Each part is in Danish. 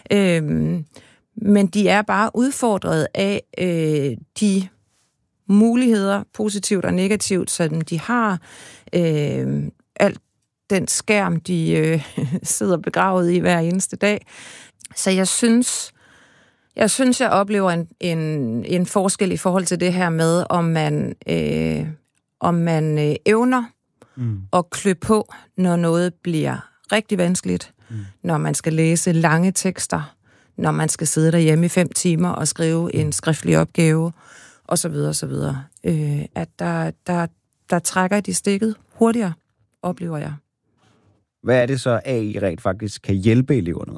Men de er bare udfordret af de muligheder, positivt og negativt, som de har. Alt den skærm, de sidder begravet i hver eneste dag. Så jeg oplever en forskel i forhold til det her med, om man evner at klø på, når noget bliver rigtig vanskeligt, når man skal læse lange tekster, når man skal sidde derhjemme i 5 timer og skrive en skriftlig opgave, og så videre, og så videre. At der trækker de stikket hurtigere, oplever jeg. Hvad er det så, AI rent faktisk kan hjælpe eleverne med?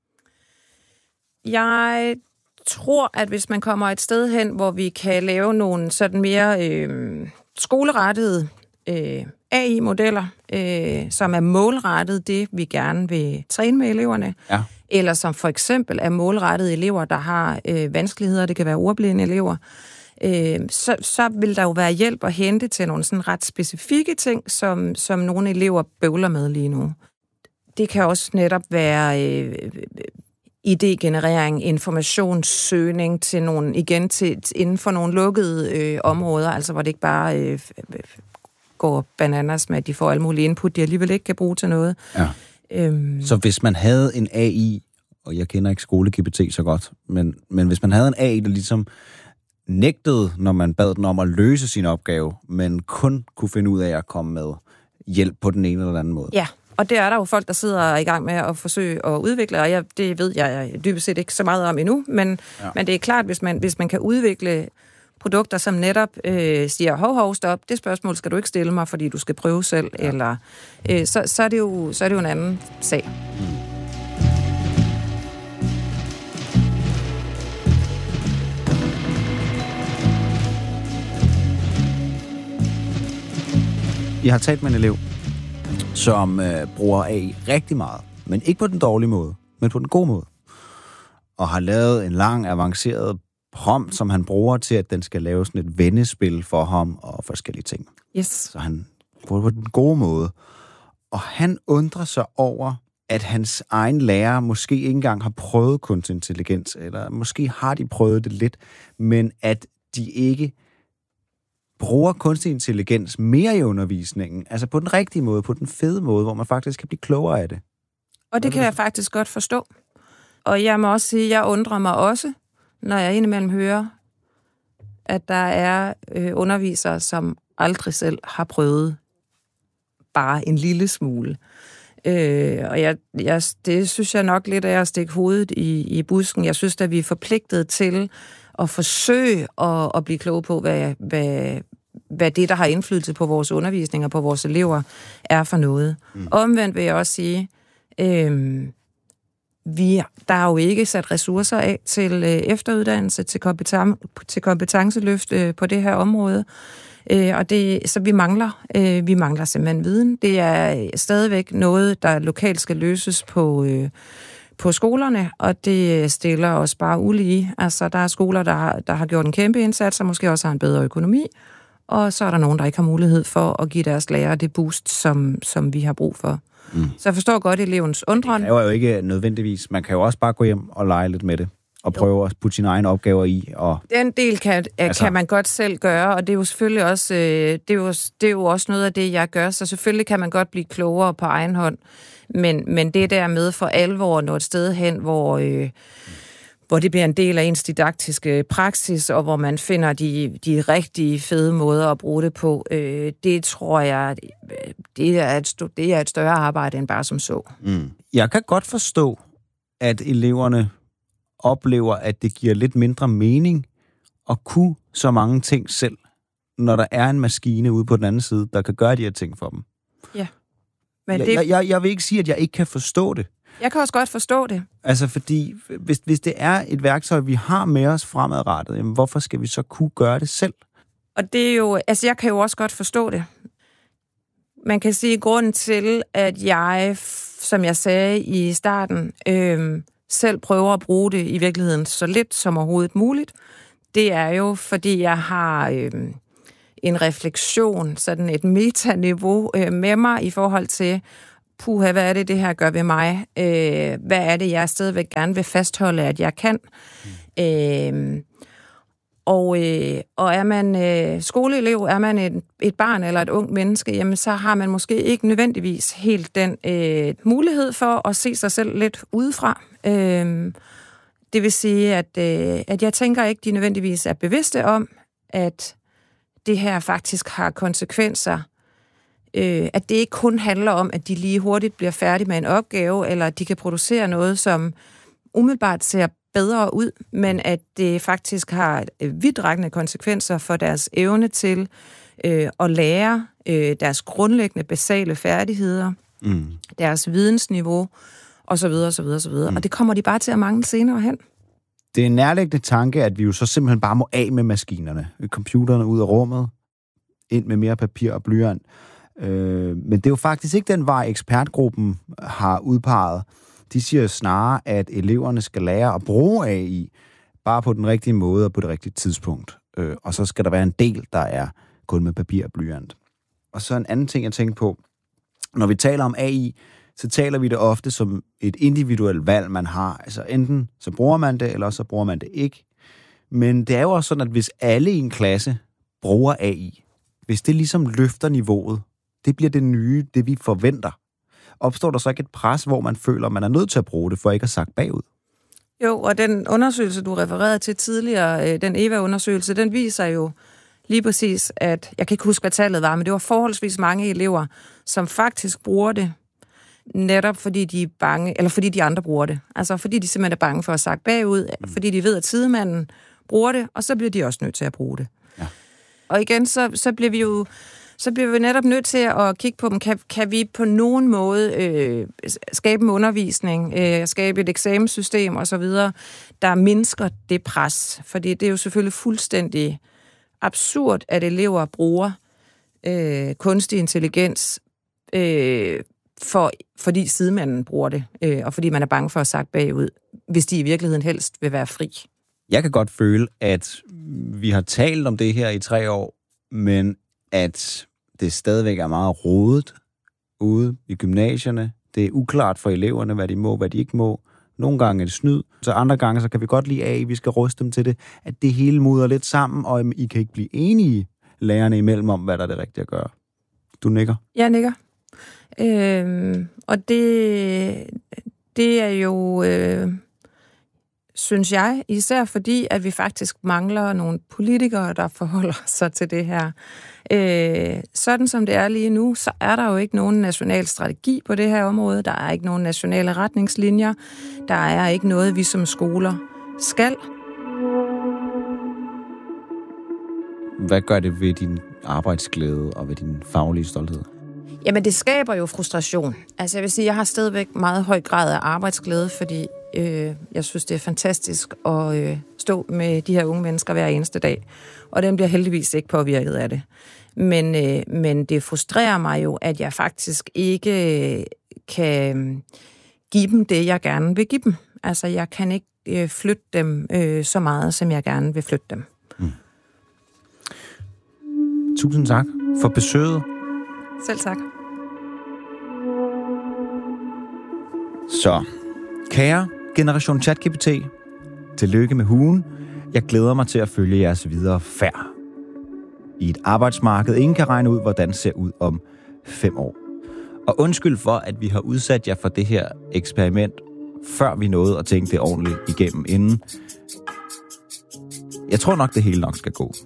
Jeg tror, at hvis man kommer et sted hen, hvor vi kan lave nogle sådan mere skolerettede AI-modeller, som er målrettet det, vi gerne vil træne med eleverne, eller som for eksempel er målrettet elever, der har vanskeligheder, det kan være ordblinde elever, så vil der jo være hjælp at hente til nogle sådan ret specifikke ting, som nogle elever bøvler med lige nu. Det kan også netop være idégenerering, informationssøgning til nogle, igen til inden for nogle lukkede områder, altså hvor det ikke bare går bananas med, at de får alle mulige input, de alligevel ikke kan bruge til noget. Ja. Så hvis man havde en AI, og jeg kender ikke SkoleGPT så godt, men hvis man havde en AI, der ligesom nægtede, når man bad den om at løse sin opgave, men kun kunne finde ud af at komme med hjælp på den ene eller den anden måde. Ja, og det er der jo folk, der sidder i gang med at forsøge at udvikle, og det ved jeg dybest set ikke så meget om endnu, men det er klart, hvis man kan udvikle produkter, som netop siger, hov, stop, det spørgsmål skal du ikke stille mig, fordi du skal prøve selv, eller så er det jo en anden sag. Jeg har talt med en elev, som bruger AI rigtig meget, men ikke på den dårlige måde, men på den gode måde. Og har lavet en lang, avanceret prompt, som han bruger til, at den skal lave sådan et vendespil for ham og forskellige ting. Yes. Så han bruger på den gode måde. Og han undrer sig over, at hans egen lærer måske ikke engang har prøvet kunstig intelligens, eller måske har de prøvet det lidt, men at de ikke bruger kunstig intelligens mere i undervisningen, altså på den rigtige måde, på den fede måde, hvor man faktisk kan blive klogere af det. Og det kan jeg faktisk godt forstå. Og jeg må også sige, at jeg undrer mig også, når jeg indimellem hører, at der er undervisere, som aldrig selv har prøvet bare en lille smule. Og det synes jeg nok lidt er at stikke hovedet i busken. Jeg synes, at vi er forpligtet til at forsøge at blive kloge på, hvad det, der har indflydelse på vores undervisning og på vores elever, er for noget. Omvendt vil jeg også sige, der er jo ikke sat ressourcer af til efteruddannelse, til kompetenceløft på det her område. Så vi mangler simpelthen viden. Det er stadigvæk noget, der lokalt skal løses på skolerne, og det stiller os bare ulige. Altså, der er skoler, der har gjort en kæmpe indsats, og måske også har en bedre økonomi, og så er der nogen, der ikke har mulighed for at give deres lærere det boost, som vi har brug for. Så jeg forstår godt elevens undren. Det er jo ikke nødvendigvis. Man kan jo også bare gå hjem og lege lidt med det, og prøve at putte sine egne opgaver i. Og den del kan man godt selv gøre, og det er jo selvfølgelig også, det er jo også noget af det, jeg gør, så selvfølgelig kan man godt blive klogere på egen hånd, men det der med for alvor nå et sted hen, hvor det bliver en del af ens didaktiske praksis, og hvor man finder de rigtig fede måder at bruge det på, det tror jeg, det er et større arbejde end bare som så. Jeg kan godt forstå, at eleverne oplever, at det giver lidt mindre mening at kunne så mange ting selv, når der er en maskine ude på den anden side, der kan gøre de her ting for dem. Ja. Men jeg vil ikke sige, at jeg ikke kan forstå det. Jeg kan også godt forstå det. Altså, fordi hvis det er et værktøj, vi har med os fremadrettet, jamen, hvorfor skal vi så kunne gøre det selv? Og det er jo, altså jeg kan jo også godt forstå det. Man kan sige, at grunden til, at jeg, som jeg sagde i starten, selv prøver at bruge det i virkeligheden så lidt som overhovedet muligt, det er jo, fordi jeg har en refleksion, sådan et metaniveau med mig i forhold til, puha, hvad er det her gør ved mig? Hvad er det, jeg stadigvæk gerne vil fastholde, at jeg kan? Og er man skoleelev, er man et barn eller et ungt menneske, jamen så har man måske ikke nødvendigvis helt den mulighed for at se sig selv lidt udefra. Det vil sige, at jeg tænker ikke, de nødvendigvis er bevidste om, at det her faktisk har konsekvenser. At det ikke kun handler om, at de lige hurtigt bliver færdige med en opgave, eller at de kan producere noget, som umiddelbart ser bedre ud, men at det faktisk har vidtrækkende konsekvenser for deres evne til at lære deres grundlæggende basale færdigheder, deres vidensniveau, osv. osv. Og det kommer de bare til at mangle senere hen. Det er en nærliggende tanke, at vi jo så simpelthen bare må af med maskinerne. Computerne ud af rummet, ind med mere papir og blyant. Men det er jo faktisk ikke den vej, ekspertgruppen har udpeget. De siger snarere, at eleverne skal lære at bruge AI bare på den rigtige måde og på det rigtige tidspunkt. Og så skal der være en del, der er kun med papir og blyant. Og så en anden ting, jeg tænker på. Når vi taler om AI, så taler vi det ofte som et individuelt valg, man har. Altså enten så bruger man det, eller så bruger man det ikke. Men det er jo også sådan, at hvis alle i en klasse bruger AI, hvis det ligesom løfter niveauet, det bliver det nye, det vi forventer. Opstår der så ikke et pres, hvor man føler, at man er nødt til at bruge det, for ikke at sakke bagud? Jo, og den undersøgelse, du refererede til tidligere, den EVA-undersøgelse, den viser jo lige præcis, at, jeg kan ikke huske, hvad tallet var, men det var forholdsvis mange elever, som faktisk bruger det, netop fordi de er bange, eller fordi de andre bruger det. Altså fordi de simpelthen er bange for at sakke bagud, fordi de ved, at sidemanden bruger det, og så bliver de også nødt til at bruge det. Ja. Og igen, så bliver vi netop nødt til at kigge på dem. Kan vi på nogen måde skabe en undervisning, skabe et eksamenssystem osv., der mindsker det pres? Fordi det er jo selvfølgelig fuldstændig absurd, at elever bruger kunstig intelligens, fordi sidemanden bruger det, og fordi man er bange for at sakke bagud, hvis de i virkeligheden helst vil være fri. Jeg kan godt føle, at vi har talt om det her i 3 år, men at det stadigvæk er meget rodet ude i gymnasierne. Det er uklart for eleverne, hvad de må, hvad de ikke må. Nogle gange er det snyd, så andre gange så kan vi godt lide at vi skal ruste dem til det, at det hele mudrer lidt sammen, og I kan ikke blive enige, lærerne imellem, om hvad der er det rigtige at gøre. Du nikker? Jeg nikker. Og det er jo, synes jeg, især fordi, at vi faktisk mangler nogle politikere, der forholder sig til det her. Sådan som det er lige nu, så er der jo ikke nogen national strategi på det her område. Der er ikke nogen nationale retningslinjer. Der er ikke noget, vi som skoler skal. Hvad gør det ved din arbejdsglæde og ved din faglige stolthed? Jamen, det skaber jo frustration. Altså, jeg vil sige, jeg har stadigvæk meget høj grad af arbejdsglæde, fordi jeg synes, det er fantastisk at stå med de her unge mennesker hver eneste dag. Og den bliver heldigvis ikke påvirket af det. Men det frustrerer mig jo, at jeg faktisk ikke kan give dem det, jeg gerne vil give dem. Altså, jeg kan ikke flytte dem så meget, som jeg gerne vil flytte dem. Tusind tak for besøget. Selv tak. Så, kære Generation ChatGPT, tillykke med huen. Jeg glæder mig til at følge jeres videre færd i et arbejdsmarked. Ingen kan regne ud, hvordan det ser ud om 5 år. Og undskyld for, at vi har udsat jer for det her eksperiment, før vi nåede at tænke det ordentligt igennem inden. Jeg tror nok, det hele nok skal gå.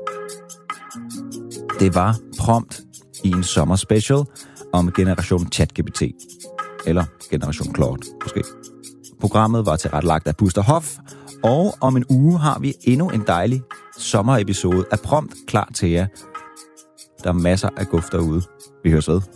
Det var prompt i en sommerspecial om Generation ChatGPT. Eller Generation Claude, måske. Programmet var tilrettelagt af Buster Hoff, og om en uge har vi endnu en dejlig sommerepisode af Prompt klar til jer. Der er masser af guf derude. Vi høres ved.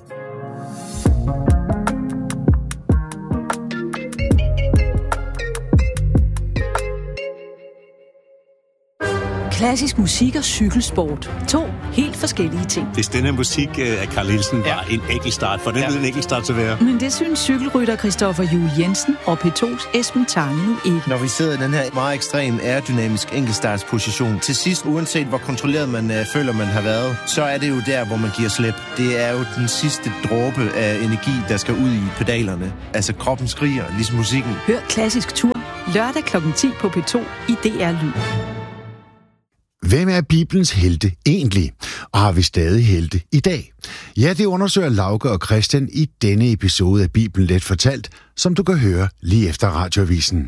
klassisk musik og cykelsport. 2 helt forskellige ting. Hvis denne musik af Carl Nielsen var en enkeltstart, for den ville en enkeltstart til være. Men det synes cykelrytter Christoffer Juhl Jensen og P2's Esben Tange nu ikke. Når vi sidder i den her meget ekstrem aerodynamisk enkeltstartsposition, til sidst, uanset hvor kontrolleret man føler, man har været, så er det jo der, hvor man giver slip. Det er jo den sidste dråbe af energi, der skal ud i pedalerne. Altså kroppen skriger, ligesom musikken. Hør Klassisk Tur lørdag kl. 10 på P2 i DR Lyd. Hvem er Bibelens helte egentlig? Og har vi stadig helte i dag? Ja, det undersøger Lauke og Christian i denne episode af Bibelen Let Fortalt, som du kan høre lige efter radioavisen.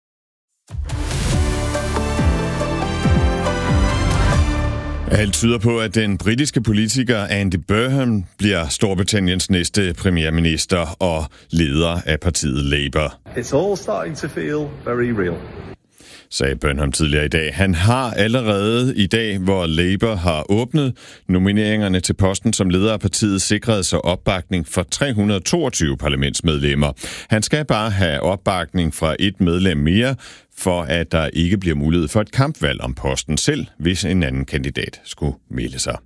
Alt tyder på, at den britiske politiker Andy Burnham bliver Storbritanniens næste premierminister og leder af partiet Labour. It's all starting to feel very real, sagde Burnham tidligere i dag. Han har allerede i dag, hvor Labour har åbnet nomineringerne til posten som leder af partiet, sikret sig opbakning for 322 parlamentsmedlemmer. Han skal bare have opbakning fra et medlem mere, for at der ikke bliver mulighed for et kampvalg om posten selv, hvis en anden kandidat skulle melde sig.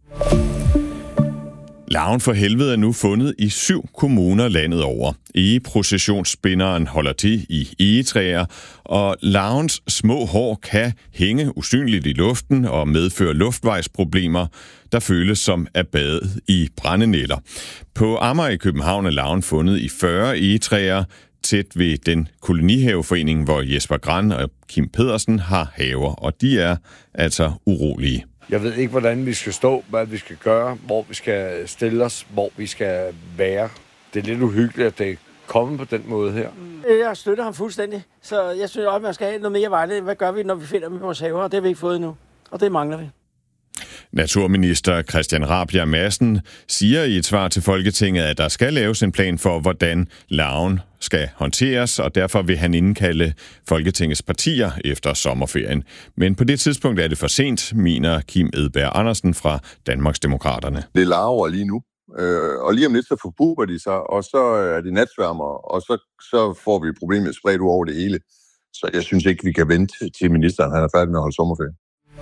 Larven for helvede er nu fundet i 7 kommuner landet over. Egeprocessionsspinderen holder til i egetræer, og larvens små hår kan hænge usynligt i luften og medføre luftvejsproblemer, der føles som at bade i brændenætter. På Amager i København er larven fundet i 40 egetræer, tæt ved den kolonihaveforening, hvor Jesper Gran og Kim Pedersen har haver, og de er altså urolige. Jeg ved ikke, hvordan vi skal stå, hvad vi skal gøre, hvor vi skal stille os, hvor vi skal være. Det er lidt uhyggeligt, at det er kommet på den måde her. Jeg støtter ham fuldstændig, så jeg synes også, at man skal have noget mere vejledning. Hvad gør vi, når vi finder dem i vores haver? Og det har vi ikke fået endnu, og det mangler vi. Naturminister Christian Rabjerg Madsen siger i et svar til Folketinget, at der skal laves en plan for, hvordan larven skal håndteres, og derfor vil han indkalde Folketingets partier efter sommerferien. Men på det tidspunkt er det for sent, mener Kim Edberg Andersen fra Danmarksdemokraterne. Det larver lige nu, og lige om lidt så forpuber de sig, og så er det natsværmer, og så får vi problemet spredt ud over det hele. Så jeg synes ikke, vi kan vente til ministeren han er færdig med at holde sommerferie.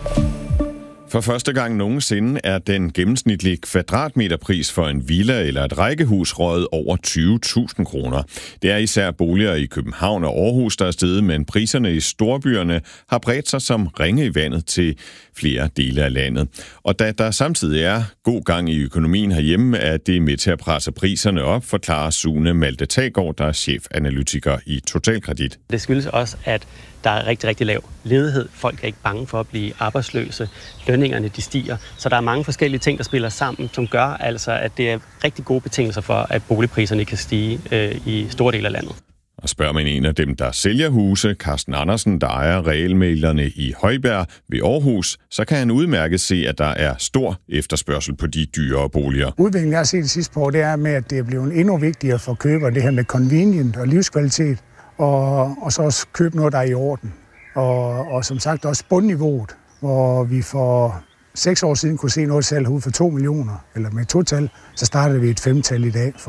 For første gang nogensinde er den gennemsnitlige kvadratmeterpris for en villa eller et rækkehus røget over 20.000 kroner. Det er især boliger i København og Aarhus, der er steget, men priserne i storbyerne har bredt sig som ringe i vandet til flere dele af landet. Og da der samtidig er god gang i økonomien herhjemme, er det med til at presse priserne op, forklarer Sune Malte Taggaard, der er chefanalytiker i Totalkredit. Det skyldes også, at der er rigtig, rigtig lav ledighed. Folk er ikke bange for at blive arbejdsløse. Lønningerne de stiger. Så der er mange forskellige ting, der spiller sammen, som gør altså, at det er rigtig gode betingelser for, at boligpriserne kan stige i store dele af landet. Og spørger man en af dem, der sælger huse, Carsten Andersen, der ejer realmælerne i Højbjerg ved Aarhus, så kan han udmærket se, at der er stor efterspørgsel på de dyrere boliger. Udviklingen, jeg har set det sidste på, det er med, at det er blevet endnu vigtigere for køber, det her med convenient og livskvalitet, og så også købe noget, der er i orden. Og som sagt også bundniveauet, hvor vi for 6 år siden kunne se noget salg ud for 2 millioner, eller med 2-tal, så startede vi et 5-tal i dag.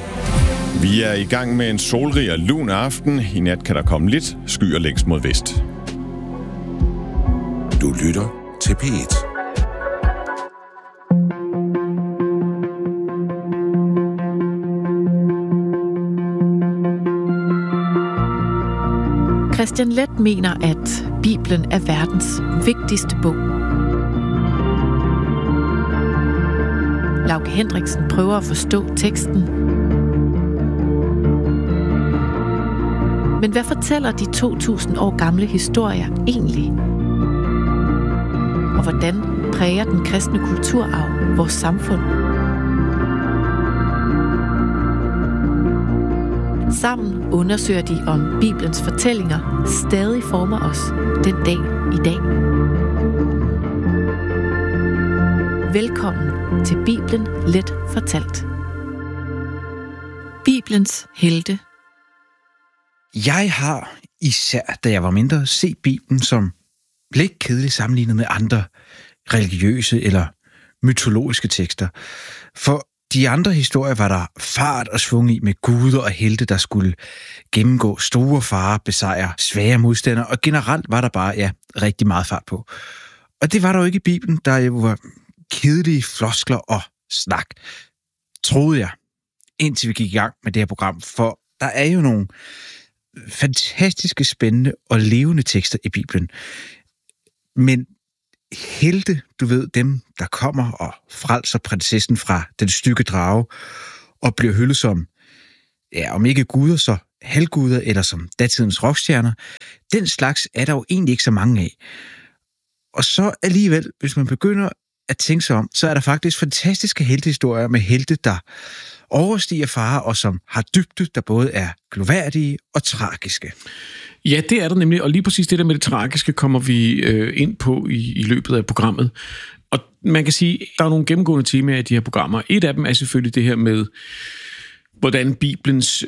Vi er i gang med en solrig og lun aften. I nat kan der komme lidt skyer længst mod vest. Du lytter til P1. Christian Leth mener, at Bibelen er verdens vigtigste bog. Lauke Hendriksen prøver at forstå teksten. Men hvad fortæller de 2000 år gamle historier egentlig? Og hvordan præger den kristne kulturarv vores samfund? Sammen undersøger de, om Bibelens fortællinger stadig former os den dag i dag. Velkommen til Bibelen Let Fortalt. Bibelens helte. Jeg har, især da jeg var mindre, set Bibelen som lidt kedeligt sammenlignet med andre religiøse eller mytologiske tekster. For de andre historier var der fart og svung i med guder og helte, der skulle gennemgå store farer, besejre svære modstandere, og generelt var der bare, rigtig meget fart på. Og det var der jo ikke i Bibelen, der jo var kedelige floskler og snak, troede jeg, indtil vi gik i gang med det her program. For der er jo nogle fantastiske, spændende og levende tekster i Bibelen. Men helte, du ved, dem, der kommer og frelser prinsessen fra den stygge drage, og bliver hyldet som, ja, om ikke guder, så halvguder, eller som datidens rockstjerner, den slags er der jo egentlig ikke så mange af. Og så alligevel, hvis man begynder at tænke sig om, så er der faktisk fantastiske heltehistorier med helte, der overstiger farer, og som har dybde, der både er gloværdige og tragiske. Ja, det er der nemlig, og lige præcis det der med det tragiske kommer vi ind på i løbet af programmet. Og man kan sige, der er nogle gennemgående temaer i de her programmer. Et af dem er selvfølgelig det her med, hvordan Bibelens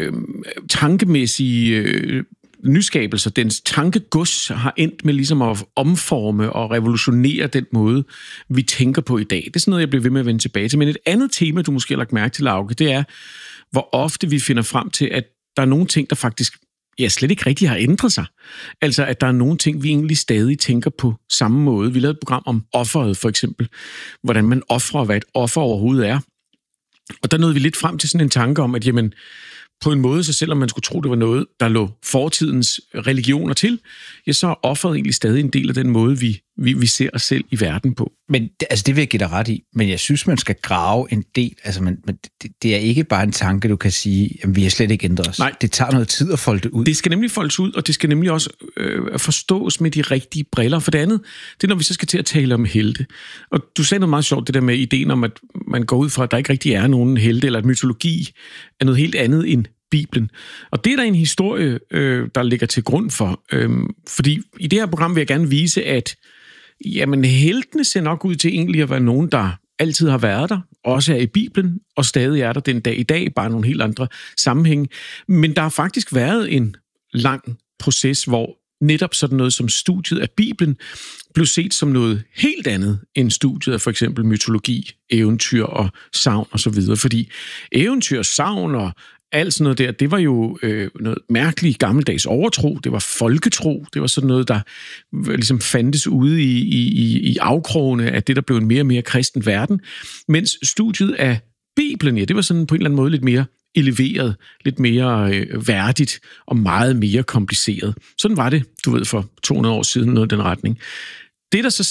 tankemæssige nyskabelser, dens tankegods har endt med ligesom at omforme og revolutionere den måde, vi tænker på i dag. Det er sådan noget, jeg bliver ved med at vende tilbage til. Men et andet tema, du måske har lagt mærke til, Lauke, det er, hvor ofte vi finder frem til, at der er nogle ting, der faktisk slet ikke rigtig har ændret sig. Altså, at der er nogle ting, vi egentlig stadig tænker på samme måde. Vi lavede et program om offeret, for eksempel. Hvordan man offrer, hvad et offer overhovedet er. Og der nåede vi lidt frem til sådan en tanke om, at jamen, på en måde, så selvom man skulle tro, det var noget, der lå fortidens religioner til, ja, så er offeret egentlig stadig en del af den måde, vi ser os selv i verden på. Men det vil jeg give dig ret i, men jeg synes, man skal grave en del. Altså, det er ikke bare en tanke, du kan sige, at vi har slet ikke ændret os. Nej. Det tager noget tid at folde det ud. Det skal nemlig foldes ud, og det skal nemlig også forstås med de rigtige briller. For det andet, det er, når vi så skal til at tale om helte. Og du sagde noget meget sjovt, det der med ideen om, at man går ud fra, at der ikke rigtig er nogen helte, eller at mytologi er noget helt andet end Bibelen. Og det er der en historie, der ligger til grund for. Fordi i det her program vil jeg gerne vise, at jamen, heltene ser nok ud til egentlig at være nogen, der altid har været der, også er i Bibelen, og stadig er der den dag i dag, bare nogle helt andre sammenhænge. Men der har faktisk været en lang proces, hvor netop sådan noget som studiet af Bibelen blev set som noget helt andet end studiet af for eksempel mytologi, eventyr og sagn osv. Fordi eventyr, sagn og alt sådan noget der, det var jo noget mærkeligt gammeldags overtro. Det var folketro. Det var sådan noget, der ligesom fandtes ude i afkrogene af det, der blev en mere og mere kristen verden. Mens studiet af Bibelen, ja, det var sådan på en eller anden måde lidt mere eleveret, lidt mere værdigt og meget mere kompliceret. Sådan var det, du ved, for 200 år siden, noget i den retning. Det, der så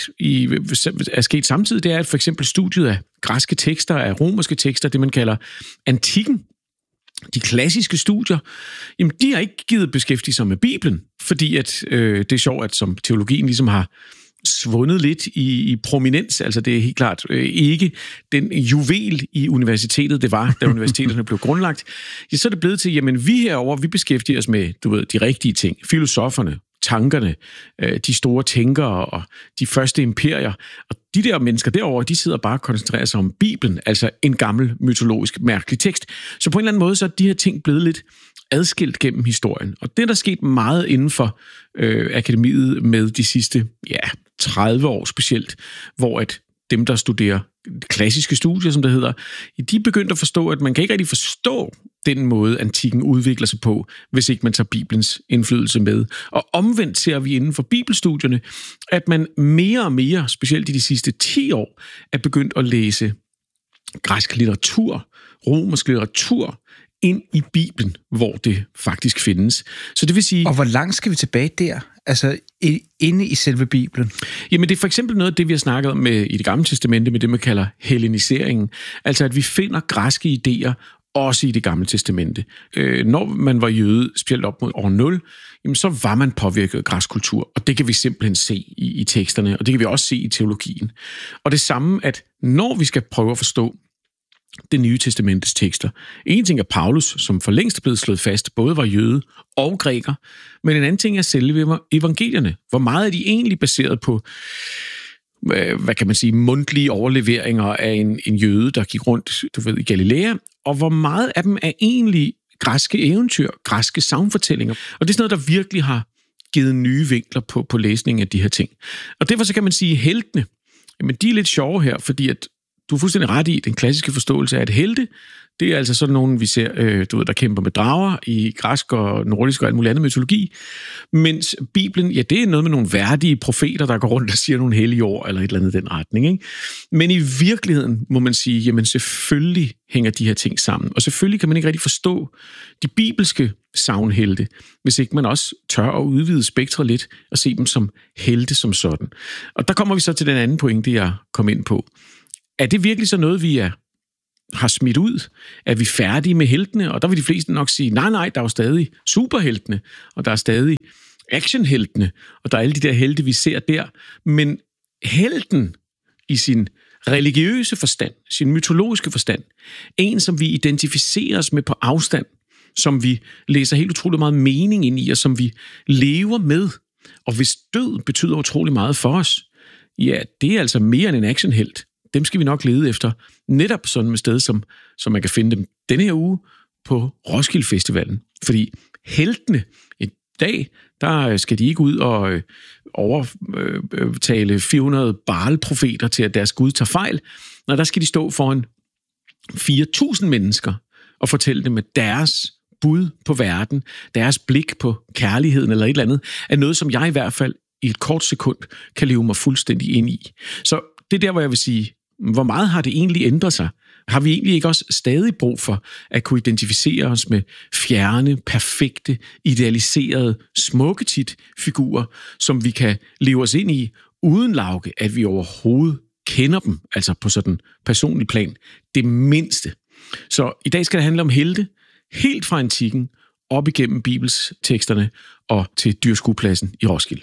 er sket samtidig, det er, at for eksempel studiet af græske tekster, af romerske tekster, det man kalder antikken, de klassiske studier, jamen de har ikke givet beskæftige sig med Bibelen, fordi at det er sjovt, at som teologien ligesom har svundet lidt i prominens, altså det er helt klart ikke den juvel i universitetet, det var, da universiteterne blev grundlagt, ja, så er det blevet til, jamen vi herovre, vi beskæftiger os med, du ved, de rigtige ting, filosoferne, tankerne, de store tænkere og de første imperier. Og de der mennesker derovre, de sidder bare og koncentrerer sig om Bibelen, altså en gammel mytologisk mærkelig tekst. Så på en eller anden måde, så er de her ting blevet lidt adskilt gennem historien. Og det er der sket meget inden for akademiet med de sidste 30 år specielt, hvor at dem, der studerer klassiske studier, som det hedder, de er begyndt at forstå, at man kan ikke rigtig forstå den måde, antikken udvikler sig på, hvis ikke man tager Bibelens indflydelse med. Og omvendt ser vi inden for bibelstudierne, at man mere og mere, specielt i de sidste 10 år, er begyndt at læse græsk litteratur, romersk litteratur, ind i Bibelen, hvor det faktisk findes. Så det vil sige... Og hvor langt skal vi tilbage der? Altså inde i selve Bibelen? Jamen det er for eksempel noget af det, vi har snakket om i det gamle testamente, med det, man kalder helleniseringen. Altså at vi finder græske idéer også i det gamle testamente. Når man var jøde, specielt op mod år 0, jamen så var man påvirket af græsk kultur, og det kan vi simpelthen se i teksterne, og det kan vi også se i teologien. Og det samme, at når vi skal prøve at forstå det nye testamentes tekster. En ting er Paulus, som for længst er blevet slået fast, både var jøde og græker, men en anden ting er selve evangelierne. Hvor meget er de egentlig baseret på, hvad kan man sige, mundtlige overleveringer af en jøde, der gik rundt, du ved, i Galilea, og hvor meget af dem er egentlig græske eventyr, græske sagnfortællinger. Og det er sådan noget, der virkelig har givet nye vinkler på læsningen af de her ting. Og derfor så kan man sige, at heltene, jamen de er lidt sjove her, fordi at du er fuldstændig ret i den klassiske forståelse af et helte. Det er altså sådan nogen, vi ser, der kæmper med drager i græsk og nordisk og alt muligt andet mytologi. Mens Bibelen, ja, det er noget med nogle værdige profeter, der går rundt og siger nogle hellige ord, eller et eller andet i den retning, ikke? Men i virkeligheden må man sige, jamen selvfølgelig hænger de her ting sammen. Og selvfølgelig kan man ikke rigtig forstå de bibelske sagnhelte, hvis ikke man også tør at udvide spektret lidt og se dem som helte som sådan. Og der kommer vi så til den anden pointe, jeg kom ind på. Er det virkelig så noget, vi har smidt ud? Er vi færdige med heltene? Og der vil de fleste nok sige, nej, der er jo stadig superheltene, og der er stadig actionheltene, og der er alle de der helte, vi ser der. Men helten i sin religiøse forstand, sin mytologiske forstand, en, som vi identificerer os med på afstand, som vi læser helt utrolig meget mening ind i, og som vi lever med, og hvis død betyder utrolig meget for os, ja, det er altså mere end en actionhelt. Dem skal vi nok lede efter, netop sådan et sted, som man kan finde dem denne her uge på Roskilde Festivalen. Fordi heltene i dag, der skal de ikke ud og overtale 400 Baal-profeter til, at deres Gud tager fejl. Nej, der skal de stå foran 4.000 mennesker og fortælle dem, at deres bud på verden, deres blik på kærligheden eller et eller andet, er noget, som jeg i hvert fald i et kort sekund kan leve mig fuldstændig ind i. Så det er der, hvor jeg vil sige, hvor meget har det egentlig ændret sig? Har vi egentlig ikke også stadig brug for at kunne identificere os med fjerne, perfekte, idealiserede, smukke tit figurer, som vi kan leve os ind i, uden Lauke, at vi overhovedet kender dem, altså på sådan personlig plan, det mindste. Så i dag skal det handle om helte, helt fra antikken, op igennem bibelsteksterne og til dyrskuepladsen i Roskilde.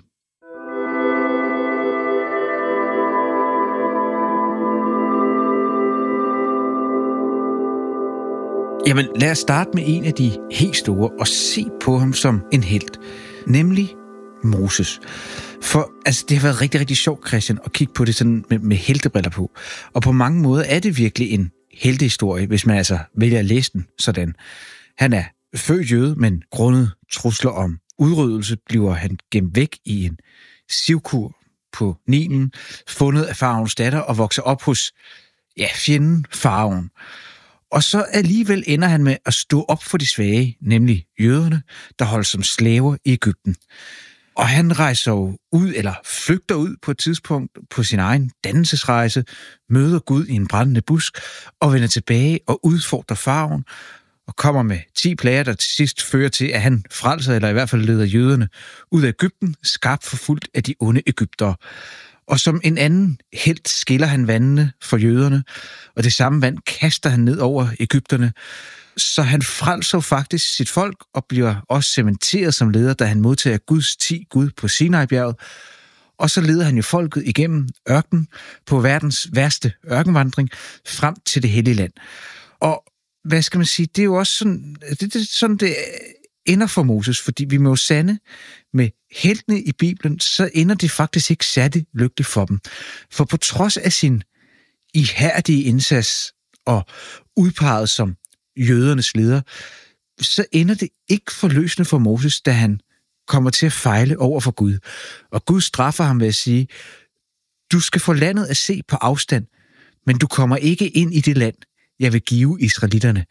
Jamen, lad os starte med en af de helt store og se på ham som en helt, nemlig Moses. For altså, det har været rigtig, rigtig sjovt, Christian, at kigge på det sådan med heltebriller på. Og på mange måder er det virkelig en heltehistorie, hvis man altså vælger at læse den sådan. Han er født jøde, men grundet trusler om udryddelse bliver han gemt væk i en sivkur på Nilen, fundet af faraons datter og vokser op hos fjenden faraon. Og så alligevel ender han med at stå op for de svage, nemlig jøderne, der holder som slaver i Egypten. Og han rejser jo ud, eller flygter ud på et tidspunkt på sin egen dannelsesrejse, møder Gud i en brændende busk, og vender tilbage og udfordrer faraon, og kommer med 10 plager, der til sidst fører til, at han frelser, eller i hvert fald leder jøderne ud af Egypten, skarpt forfulgt af de onde egyptere. Og som en anden helt skiller han vandene for jøderne, og det samme vand kaster han ned over egypterne. Så han frelser faktisk sit folk og bliver også cementeret som leder, da han modtager Guds 10 Gud på Sinai-bjerget. Og så leder han jo folket igennem ørkenen på verdens værste ørkenvandring frem til det hellige land. Og hvad skal man sige, det er jo også sådan, det ender for Moses, fordi vi må jo sande med heltene i Bibelen, så ender det faktisk ikke særlig lykkeligt for dem. For på trods af sin ihærdige indsats og udpeget som jødernes leder, så ender det ikke forløsende for Moses, da han kommer til at fejle over for Gud. Og Gud straffer ham ved at sige, du skal få landet at se på afstand, men du kommer ikke ind i det land, jeg vil give israelitterne.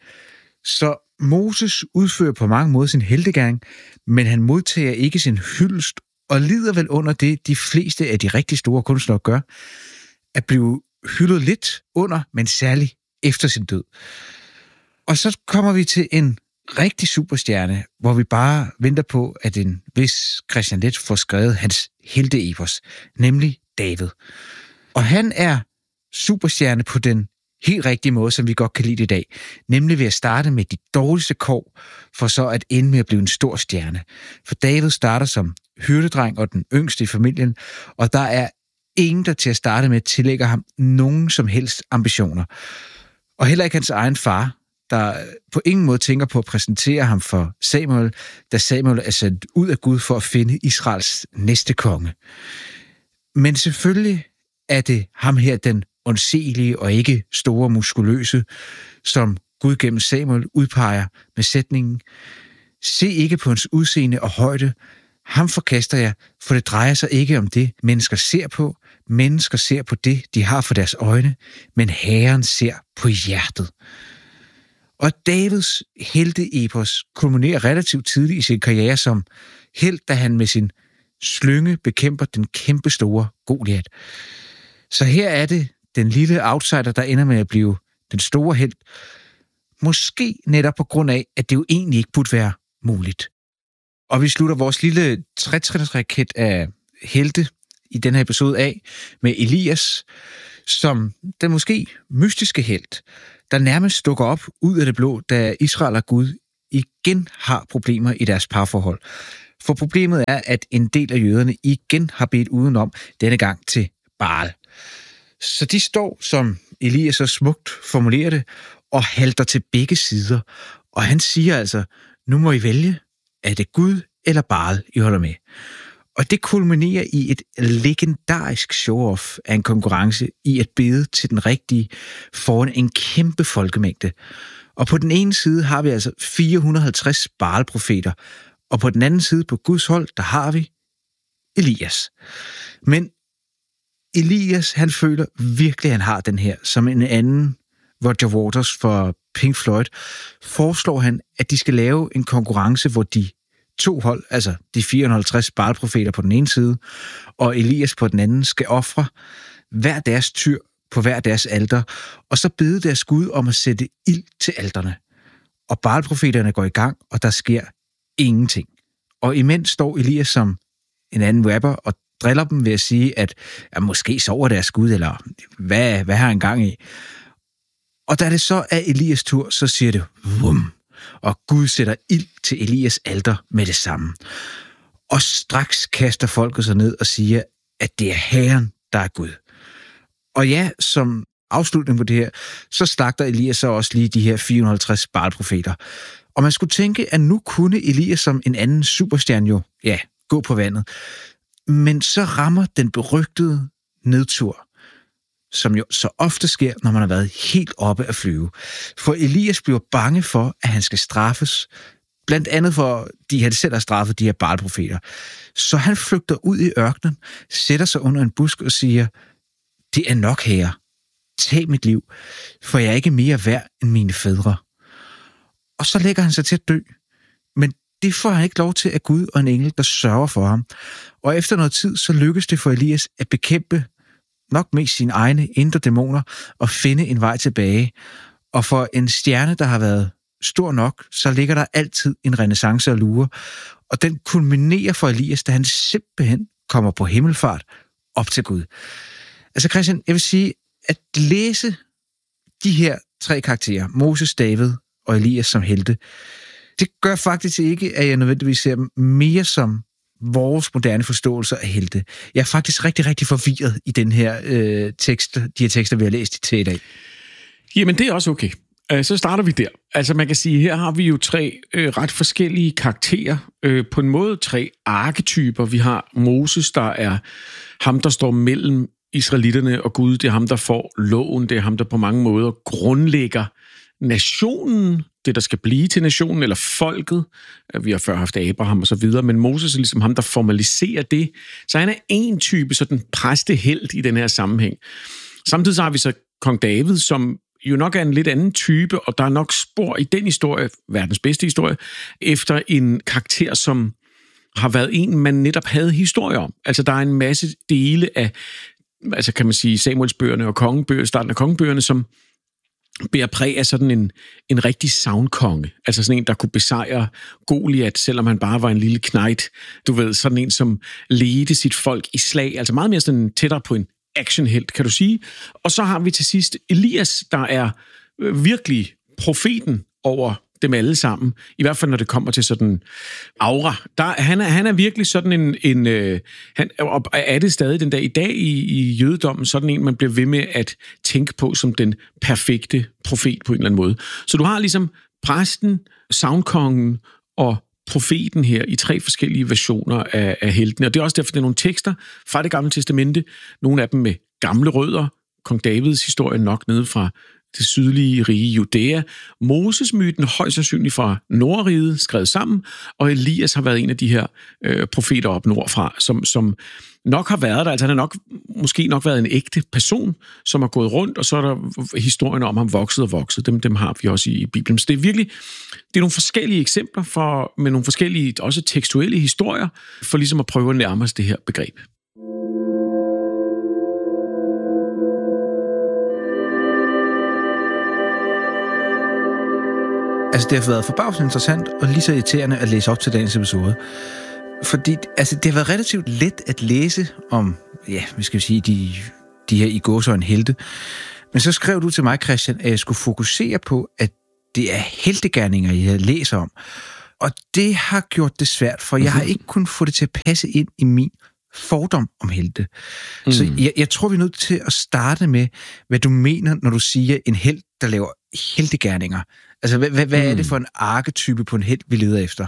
Så Moses udfører på mange måder sin heltegerning, men han modtager ikke sin hyldest og lider vel under det, de fleste af de rigtig store kunstnere gør, at blive hyldet lidt under, men særligt efter sin død. Og så kommer vi til en rigtig superstjerne, hvor vi bare venter på, at en vis Christian Leth får skrevet hans helteepos, nemlig David. Og han er superstjerne på den helt rigtige måde, som vi godt kan lide i dag, nemlig ved at starte med de dårligste kår, for så at ende med at blive en stor stjerne. For David starter som hyrdedreng og den yngste i familien, og der er ingen, der til at starte med tillægger ham nogen som helst ambitioner. Og heller ikke hans egen far, der på ingen måde tænker på at præsentere ham for Samuel, da Samuel er sendt ud af Gud for at finde Israels næste konge. Men selvfølgelig er det ham her, den ondselige og ikke store muskuløse, som Gud gennem Samuel udpeger med sætningen: se ikke på hans udseende og højde, Ham forkaster jeg, for det drejer sig ikke om det, mennesker ser på. Mennesker ser på det, de har for deres øjne, men Herren ser på hjertet. Og Davids helteepos kulminerer relativt tidligt i sin karriere som helt, da han med sin slynge bekæmper den kæmpestore Goliat. Så her er det den lille outsider, der ender med at blive den store helt. Måske netop på grund af, at det jo egentlig ikke burde være muligt. Og vi slutter vores lille trætrinsraket af helte i den her episode af med Elias, som den måske mystiske helt, der nærmest dukker op ud af det blå, da Israel og Gud igen har problemer i deres parforhold. For problemet er, at en del af jøderne igen har bedt udenom, denne gang til Baal. Så de står, som Elias så smukt formulerer det, og halter til begge sider. Og han siger altså, nu må I vælge, er det Gud eller Baal, I holder med. Og det kulminerer i et legendarisk show-off af en konkurrence i at bede til den rigtige foran en kæmpe folkemængde. Og på den ene side har vi altså 450 Baal-profeter, og på den anden side på Guds hold, der har vi Elias. Men Elias, han føler virkelig, at han har den her, som en anden Roger Waters for Pink Floyd, foreslår han, at de skal lave en konkurrence, hvor de to hold, altså de 450 Baal-profeter på den ene side, og Elias på den anden, skal ofre hver deres tyr på hver deres alter, og så bede deres Gud om at sætte ild til alterne. Og Baal-profeterne går i gang, og der sker ingenting. Og imens står Elias som en anden rapper og driller dem ved at sige, at måske sover deres Gud, eller hvad har han gang i? Og da det så er Elias tur, så siger det vum, og Gud sætter ild til Elias alter med det samme. Og straks kaster folket sig ned og siger, at det er Herren, der er Gud. Og ja, som afslutning på det her, så slagter Elias så også lige de her 450 Baal-profeter. Og man skulle tænke, at nu kunne Elias som en anden superstjerne jo, gå på vandet. Men så rammer den berygtede nedtur, som jo så ofte sker, når man har været helt oppe at flyve. For Elias bliver bange for, at han skal straffes, blandt andet for, de han selv har straffet de her Baal-profeter. Så han flygter ud i ørkenen, sætter sig under en busk og siger, det er nok, Herre. Tag mit liv, for jeg er ikke mere værd end mine fædre. Og så lægger han sig til at dø. Men det får han ikke lov til af Gud og en engel, der sørger for ham. Og efter noget tid, så lykkes det for Elias at bekæmpe nok mest sine egne indre dæmoner og finde en vej tilbage. Og for en stjerne, der har været stor nok, så ligger der altid en renæssance og lure. Og den kulminerer for Elias, da han simpelthen kommer på himmelfart op til Gud. Altså Christian, jeg vil sige, at læse de her tre karakterer, Moses, David og Elias som helte, det gør faktisk ikke, at jeg nødvendigvis ser dem mere som vores moderne forståelse af helte. Jeg er faktisk rigtig, rigtig forvirret i den her de her tekster, vi har læst til i dag. Jamen, det er også okay. Så starter vi der. Altså, man kan sige, her har vi jo tre ret forskellige karakterer. På en måde tre arketyper. Vi har Moses, der er ham, der står mellem israelitterne og Gud. Det er ham, der får loven. Det er ham, der på mange måder grundlægger nationen, det der skal blive til nationen, eller folket. Vi har før haft Abraham og så videre, men Moses er ligesom ham, der formaliserer det. Så han er en type, sådan præstehelt i den her sammenhæng. Samtidig så har vi så kong David, som jo nok er en lidt anden type, og der er nok spor i den historie, verdens bedste historie, efter en karakter, som har været en, man netop havde historie om. Altså, der er en masse dele af, altså kan man sige, Samuelsbøgerne og kongebøger, starten af kongebøgerne, som bærer præg af sådan en rigtig sagnkonge. Altså sådan en, der kunne besejre Goliat, selvom han bare var en lille knejt. Du ved, sådan en, som ledte sit folk i slag. Altså meget mere sådan tættere på en actionhelt, kan du sige. Og så har vi til sidst Elias, der er virkelig profeten over dem alle sammen. I hvert fald, når det kommer til sådan aura. Han er virkelig sådan han er det stadig den dag i dag i jødedommen, sådan en, man bliver ved med at tænke på som den perfekte profet på en eller anden måde. Så du har ligesom præsten, sagnkongen og profeten her i tre forskellige versioner af heltene. Og det er også derfor, det er nogle tekster fra Det Gamle Testamente. Nogle af dem med gamle rødder. Kong Davids historie nok nede fra det sydlige rige Judæa. Moses-myten højst sandsynligt fra Nordriget skrevet sammen, og Elias har været en af de her profeter op nordfra, som nok har været der. Altså han har måske nok været en ægte person, som har gået rundt, og så er der historien om ham vokset og vokset. Dem har vi også i Bibelen. Så det er nogle forskellige eksempler med nogle forskellige, også tekstuelle historier, for ligesom at prøve at nærme os det her begreb. Altså, det har været forbavsende interessant og lige så irriterende at læse op til dagens episode. Fordi altså, det har været relativt let at læse om, ja, vi skal sige, de her i gåseøjne helte. Men så skrev du til mig, Christian, at jeg skulle fokusere på, at det er heltegerninger, jeg læser om. Og det har gjort det svært, for jeg har ikke kunnet få det til at passe ind i min fordom om helte. Så jeg tror, vi er nødt til at starte med, hvad du mener, når du siger en helt, der laver heltegerninger. Altså, hvad er det for en arketype på en helt, vi leder efter?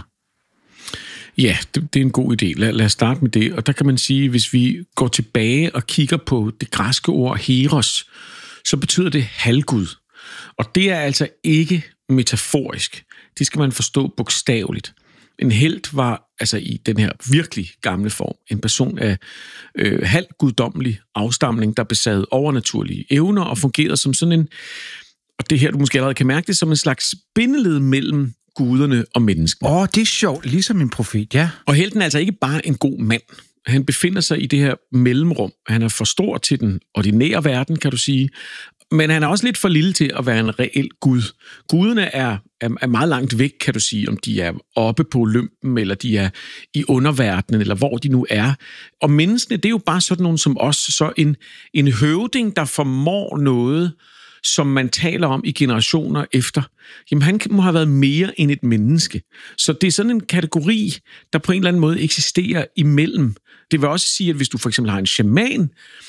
Ja, det er en god idé. Lad os starte med det. Og der kan man sige, hvis vi går tilbage og kigger på det græske ord heros, så betyder det halvgud. Og det er altså ikke metaforisk. Det skal man forstå bogstaveligt. En helt var altså i den her virkelig gamle form en person af halvguddommelig afstamning, der besad overnaturlige evner og fungerede som sådan en, og det her du måske allerede kan mærke det, som en slags bindeled mellem guderne og menneskene. Det er sjovt, ligesom en profet, ja. Og helten er altså ikke bare en god mand. Han befinder sig i det her mellemrum. Han er for stor til den ordinære verden, kan du sige. Men han er også lidt for lille til at være en reel gud. Guderne er meget langt væk, kan du sige, om de er oppe på Olympen, eller de er i underverdenen, eller hvor de nu er. Og menneskene, det er jo bare sådan nogen som os. Så en høvding, der formår noget, som man taler om i generationer efter, jamen han må have været mere end et menneske. Så det er sådan en kategori, der på en eller anden måde eksisterer imellem. Det vil også sige, at hvis du for eksempel har en shaman,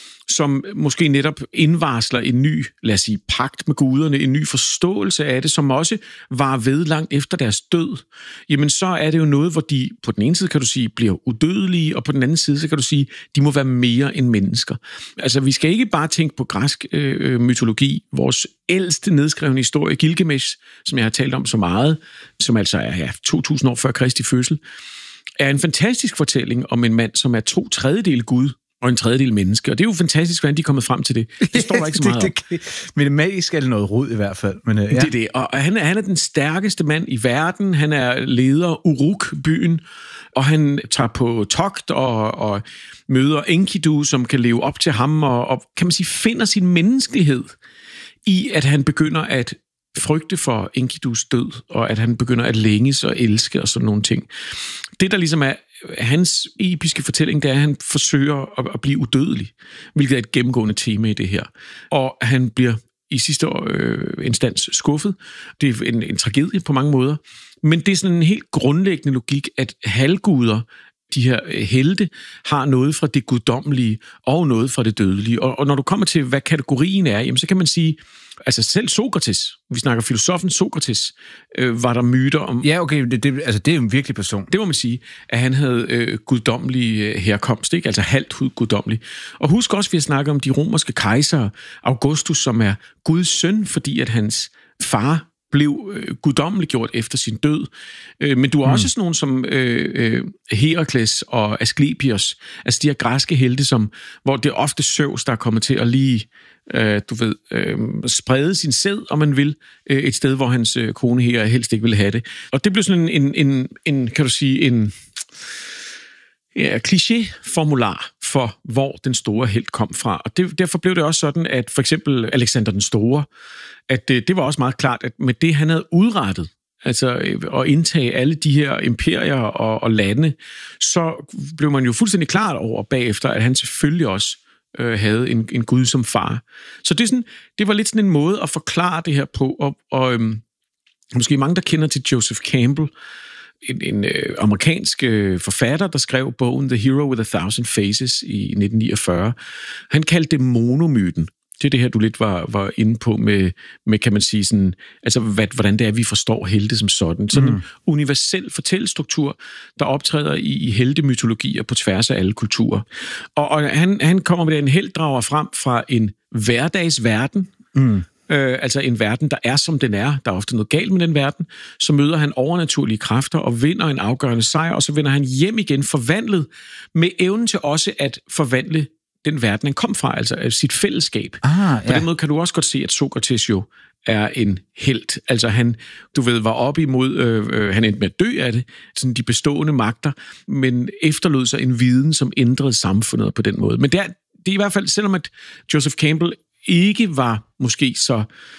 som måske netop indvarsler en ny, lad os sige, pagt med guderne, en ny forståelse af det, som også var ved langt efter deres død, jamen så er det jo noget, hvor de på den ene side, kan du sige, bliver udødelige, og på den anden side, så kan du sige, de må være mere end mennesker. Altså, vi skal ikke bare tænke på græsk mytologi. Vores ældste nedskrevne historie, Gilgamesh, som jeg har talt om så meget, som altså er 2000 år før Kristi fødsel, er en fantastisk fortælling om en mand, som er 2/3 Gud, og 1/3 menneske. Og det er jo fantastisk, hvordan de er kommet frem til det. Det står der ikke så meget om. Men magisk er det noget rod i hvert fald. Men, ja. Det er det. Og han er den stærkeste mand i verden. Han er leder Uruk-byen, og han tager på togt og møder Enkidu, som kan leve op til ham, og kan man sige, finder sin menneskelighed i, at han begynder at frygte for Enkidus død, og at han begynder at længes og elske og sådan nogle ting. Det, der ligesom er hans episke fortælling, det er, at han forsøger at blive udødelig, hvilket er et gennemgående tema i det her. Og han bliver i sidste instans skuffet. Det er en tragedie på mange måder. Men det er sådan en helt grundlæggende logik, at halvguder, de her helte, har noget fra det guddommelige og noget fra det dødelige. Og når du kommer til, hvad kategorien er, jamen, så kan man sige, altså selv Sokrates, vi snakker filosofen Sokrates, var der myter om... Ja, okay, det er jo en virkelig person. Det må man sige, at han havde guddommelig herkomst, ikke? Altså halvt guddommelig. Og husk også, vi har snakket om de romerske kejsere, Augustus, som er Guds søn, fordi at hans far blev guddommeliggjort efter sin død. Men du har også sådan nogle som Herakles og Asklepios, altså de her græske helte, hvor det er ofte Zeus, der er kommet til at lige sprede sin sæd, om man vil, et sted, hvor hans kone her helst ikke ville have det. Og det blev sådan en kan du sige, en kliché-formular for, hvor den store helt kom fra. Og derfor blev det også sådan, at for eksempel Alexander den Store, at det var også meget klart, at med det, han havde udrettet, altså at indtage alle de her imperier og lande, så blev man jo fuldstændig klart over bagefter, at han selvfølgelig også havde en gud som far. Så det var lidt sådan en måde at forklare det her på, og måske mange, der kender til Joseph Campbell, en amerikansk forfatter, der skrev bogen The Hero with 1000 Faces i 1949. Han kaldte det monomyten. Det er det her, du lidt var inde på med kan man sige, sådan, altså hvordan det er, vi forstår helte som sådan. Sådan en universel fortællestruktur, der optræder i heltemytologier på tværs af alle kulturer. Og han kommer med det, en helt drager frem fra en hverdagsverden, altså en verden, der er, som den er. Der er ofte noget galt med den verden. Så møder han overnaturlige kræfter og vinder en afgørende sejr, og så vender han hjem igen forvandlet med evnen til også at forvandle den verden, han kom fra, altså sit fællesskab. På den måde kan du også godt se, at Sokrates jo er en helt. Altså han, du ved, var op imod, han endte med at dø af det, sådan de bestående magter, men efterlod sig en viden, som ændrede samfundet på den måde. Men det er i hvert fald, selvom at Joseph Campbell ikke var måske så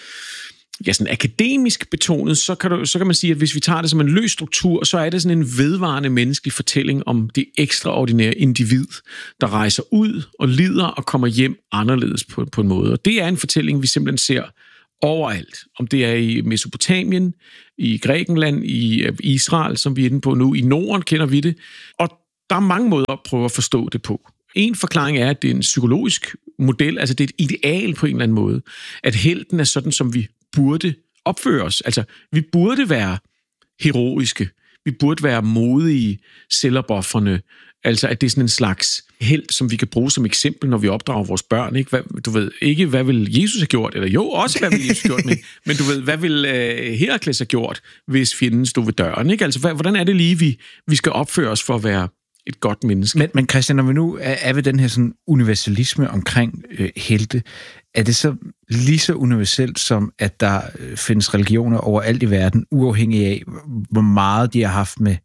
sådan akademisk betonet, så kan man sige, at hvis vi tager det som en løs struktur, så er det sådan en vedvarende menneskelig fortælling om det ekstraordinære individ, der rejser ud og lider og kommer hjem anderledes på en måde. Og det er en fortælling, vi simpelthen ser overalt. Om det er i Mesopotamien, i Grækenland, i Israel, som vi er inde på nu, i Norden kender vi det. Og der er mange måder at prøve at forstå det på. En forklaring er, at det er en psykologisk model, altså det er et ideal på en eller anden måde, at helten er sådan, som vi burde opføre os. Altså, vi burde være heroiske, vi burde være modige, selvopoffrende, altså at det er sådan en slags helt, som vi kan bruge som eksempel, når vi opdrager vores børn. Ikke? Du ved ikke, hvad vil Jesus have gjort, eller jo, også hvad vil Jesus have gjort, men du ved, hvad vil Herakles have gjort, hvis fjenden stod ved døren? Ikke? Altså, hvordan er det lige, vi skal opføre os for at være et godt menneske? Men Christian, når vi nu er ved den her sådan universalisme omkring helte, er det så lige så universelt som, at der findes religioner overalt i verden, uafhængig af, hvor meget de har haft med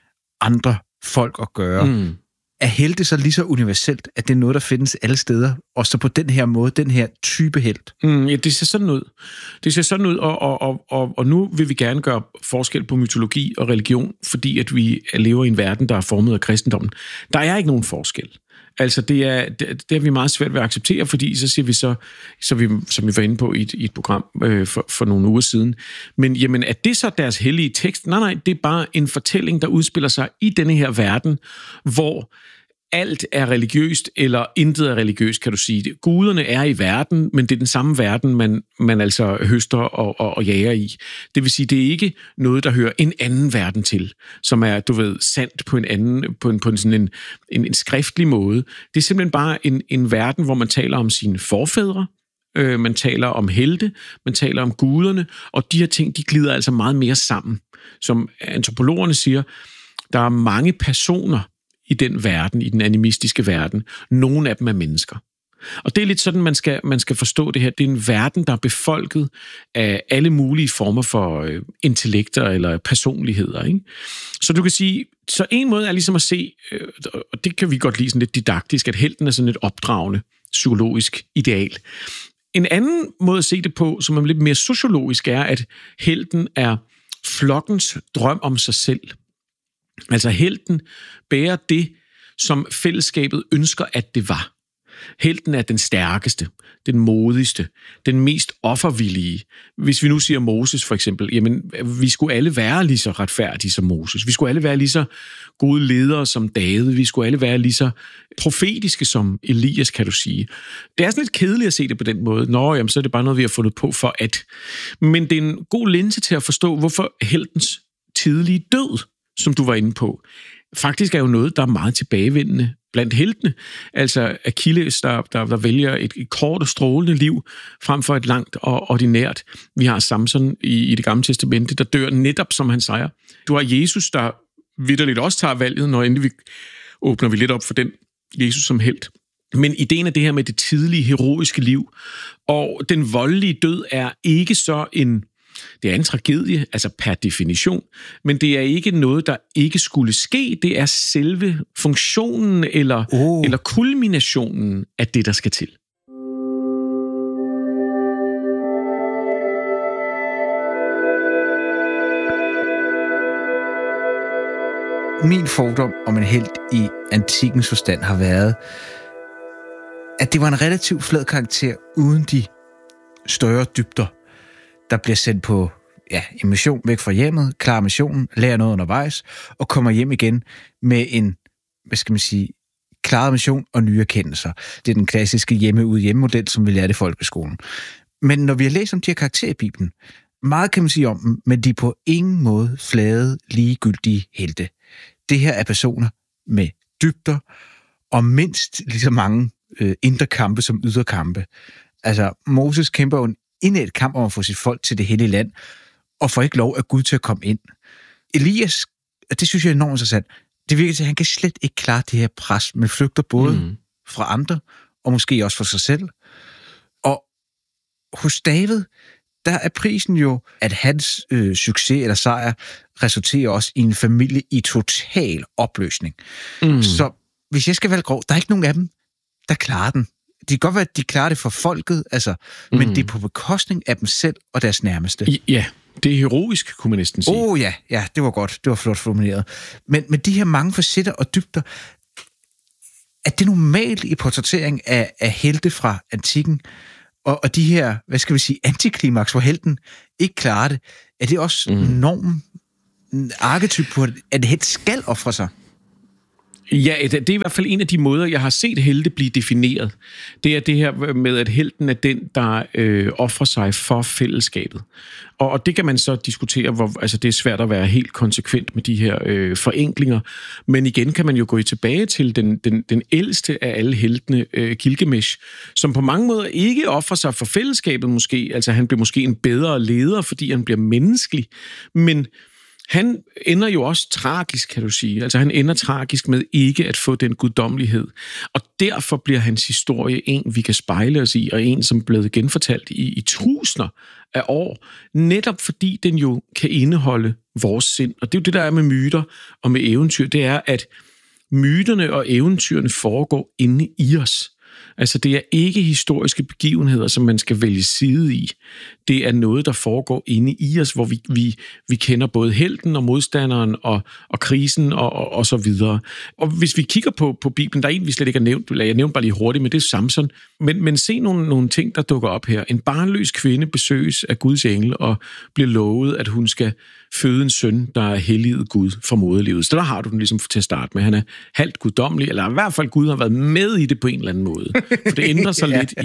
andre folk at gøre? Er helte så lige så universelt, at det er noget, der findes alle steder, og så på den her måde, den her type helt? Ja, det ser sådan ud. Det ser sådan ud, og nu vil vi gerne gøre forskel på mytologi og religion, fordi at vi lever i en verden, der er formet af kristendommen. Der er ikke nogen forskel. Altså, det er vi meget svært ved at acceptere, fordi så siger vi så som vi var inde på i et program for nogle uger siden. Men jamen, er det så deres hellige tekst? Nej, det er bare en fortælling, der udspiller sig i denne her verden, hvor alt er religiøst, eller intet er religiøst, kan du sige. Guderne er i verden, men det er den samme verden, man altså høster og jager i. Det vil sige, det er ikke noget, der hører en anden verden til, som er, du ved, sandt på en anden, på en sådan en skriftlig måde. Det er simpelthen bare en verden, hvor man taler om sine forfædre, man taler om helte, man taler om guderne, og de her ting, de glider altså meget mere sammen. Som antropologerne siger, der er mange personer i den verden, i den animistiske verden. Nogle af dem er mennesker. Og det er lidt sådan, man skal forstå det her. Det er en verden, der er befolket af alle mulige former for intellekter eller personligheder. Ikke? Så du kan sige, så en måde er ligesom at se, og det kan vi godt lide sådan lidt didaktisk, at helten er sådan et opdragende, psykologisk ideal. En anden måde at se det på, som er lidt mere sociologisk, er, at helten er flokkens drøm om sig selv. Altså helten bærer det, som fællesskabet ønsker, at det var. Helten er den stærkeste, den modigste, den mest offervillige. Hvis vi nu siger Moses for eksempel, jamen vi skulle alle være lige så retfærdige som Moses. Vi skulle alle være lige så gode ledere som David. Vi skulle alle være lige så profetiske som Elias, kan du sige. Det er sådan lidt kedeligt at se det på den måde. Jamen, så er det bare noget, vi har fundet på for at. Men det er en god linse til at forstå, hvorfor heltens tidlige død, som du var inde på, faktisk er jo noget, der er meget tilbagevendende blandt heltene. Altså Achilles, der vælger et kort og strålende liv frem for et langt og ordinært. Vi har Samson i Det Gamle Testamente, der dør netop som han sejrer. Du har Jesus, der vitterligt også tager valget, når endelig åbner vi lidt op for den Jesus som helt. Men ideen af det her med det tidlige heroiske liv og den voldelige død er ikke så det er en tragedie, altså per definition, men det er ikke noget, der ikke skulle ske. Det er selve funktionen eller kulminationen af det, der skal til. Min fordom om en helt i antikkens forstand har været, at det var en relativt flad karakter uden de større dybder, der bliver sendt på en mission væk fra hjemmet, klarer missionen, lærer noget undervejs, og kommer hjem igen med en, klaret mission og nye erkendelser. Det er den klassiske hjemme-ud-hjemme-model, som vi lærte i folkeskolen. Men når vi har læst om de her karakterer i Bibelen, meget kan man sige om dem, men de er på ingen måde flade, ligegyldige helte. Det her er personer med dybder, og mindst lige så mange indre kampe som ydre kampe. Altså, Moses kæmper jo en indædt kamp om at få sit folk til det hellige land, og får ikke lov af Gud til at komme ind. Elias, og det synes jeg er enormt interessant, det virker til, at han kan slet ikke klare det her pres, men flygter både fra andre, og måske også for sig selv. Og hos David, der er prisen jo, at hans succes eller sejr resulterer også i en familie i total opløsning. Så hvis jeg skal være grov, der er ikke nogen af dem, der klarer den. Det kan godt være, at de klarer det for folket, altså, men det er på bekostning af dem selv og deres nærmeste. Ja, det er heroisk, kunne man næsten sige. Ja, det var godt. Det var flot formuleret. Men de her mange facetter og dybder, er det normalt i portrættering af helte fra antikken, og de her, hvad skal vi sige, antiklimaks, hvor helten ikke klarer det, er det også normen, arketyp på, at det helt skal ofre sig? Ja, det er i hvert fald en af de måder, jeg har set helte blive defineret. Det er det her med, at helten er den, der ofrer sig for fællesskabet. Og det kan man så diskutere, altså det er svært at være helt konsekvent med de her forenklinger. Men igen kan man jo gå tilbage til den ældste af alle heltene, Gilgamesh, som på mange måder ikke ofrer sig for fællesskabet måske. Altså han bliver måske en bedre leder, fordi han bliver menneskelig. Men han ender jo også tragisk, kan du sige. Altså han ender tragisk med ikke at få den guddommelighed. Og derfor bliver hans historie en, vi kan spejle os i, og en, som er blevet genfortalt i tusinder af år. Netop fordi den jo kan indeholde vores sind. Og det er jo det, der er med myter og med eventyr. Det er, at myterne og eventyrene foregår inde i os. Altså det er ikke historiske begivenheder, som man skal vælge side i. Det er noget, der foregår inde i os, hvor vi kender både helten og modstanderen og krisen og så videre. Og hvis vi kigger på Bibelen, der er en, vi slet ikke har nævnt, jeg nævnte bare lige hurtigt, men det er Samson. Men se nogle ting, der dukker op her. En barnløs kvinde besøges af Guds engel og bliver lovet, at hun skal føde en søn, der er helliget Gud for moderlivet. Så der har du den ligesom til at starte med. Han er halvt guddommelig, eller i hvert fald Gud har været med i det på en eller anden måde. For det ændrer sig lidt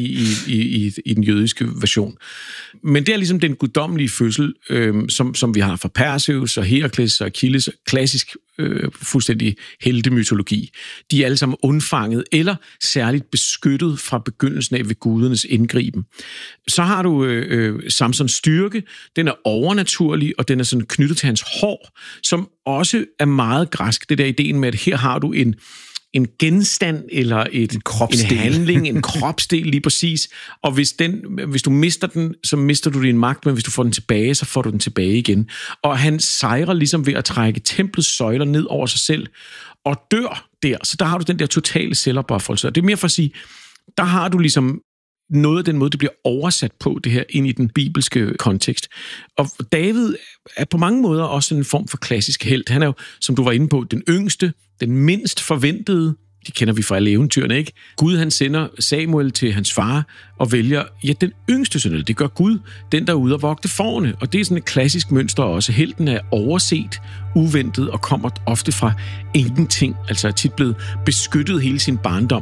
i den jødiske version. Men det er ligesom den guddommelige fødsel, som vi har fra Perseus og Herakles og Achilles, klassisk fuldstændig heltemytologi. De er alle sammen undfanget eller særligt beskyttet fra begyndelsen af ved gudernes indgriben. Så har du Samsons styrke, den er overnaturlig, og den er sådan knyttet til hans hår, som også er meget græsk. Det der ideen med, at her har du en genstand eller en handling, en kropsdel lige præcis. Og hvis du mister den, så mister du din magt, men hvis du får den tilbage, så får du den tilbage igen. Og han sejrer ligesom ved at trække templets søjler ned over sig selv og dør der. Så der har du den der totale selvopoffrelse. Og det er mere for at sige, der har du ligesom noget af den måde, det bliver oversat på, det her ind i den bibelske kontekst. Og David er på mange måder også en form for klassisk helt. Han er jo, som du var inde på, den yngste, den mindst forventede. De kender vi fra alle eventyrene, ikke? Gud, han sender Samuel til hans far og vælger, den yngste søn, det gør Gud, den der er ude og vogte fårene. Og det er sådan et klassisk mønster også. Helten er overset, uventet og kommer ofte fra ingenting. Altså er tit blevet beskyttet hele sin barndom.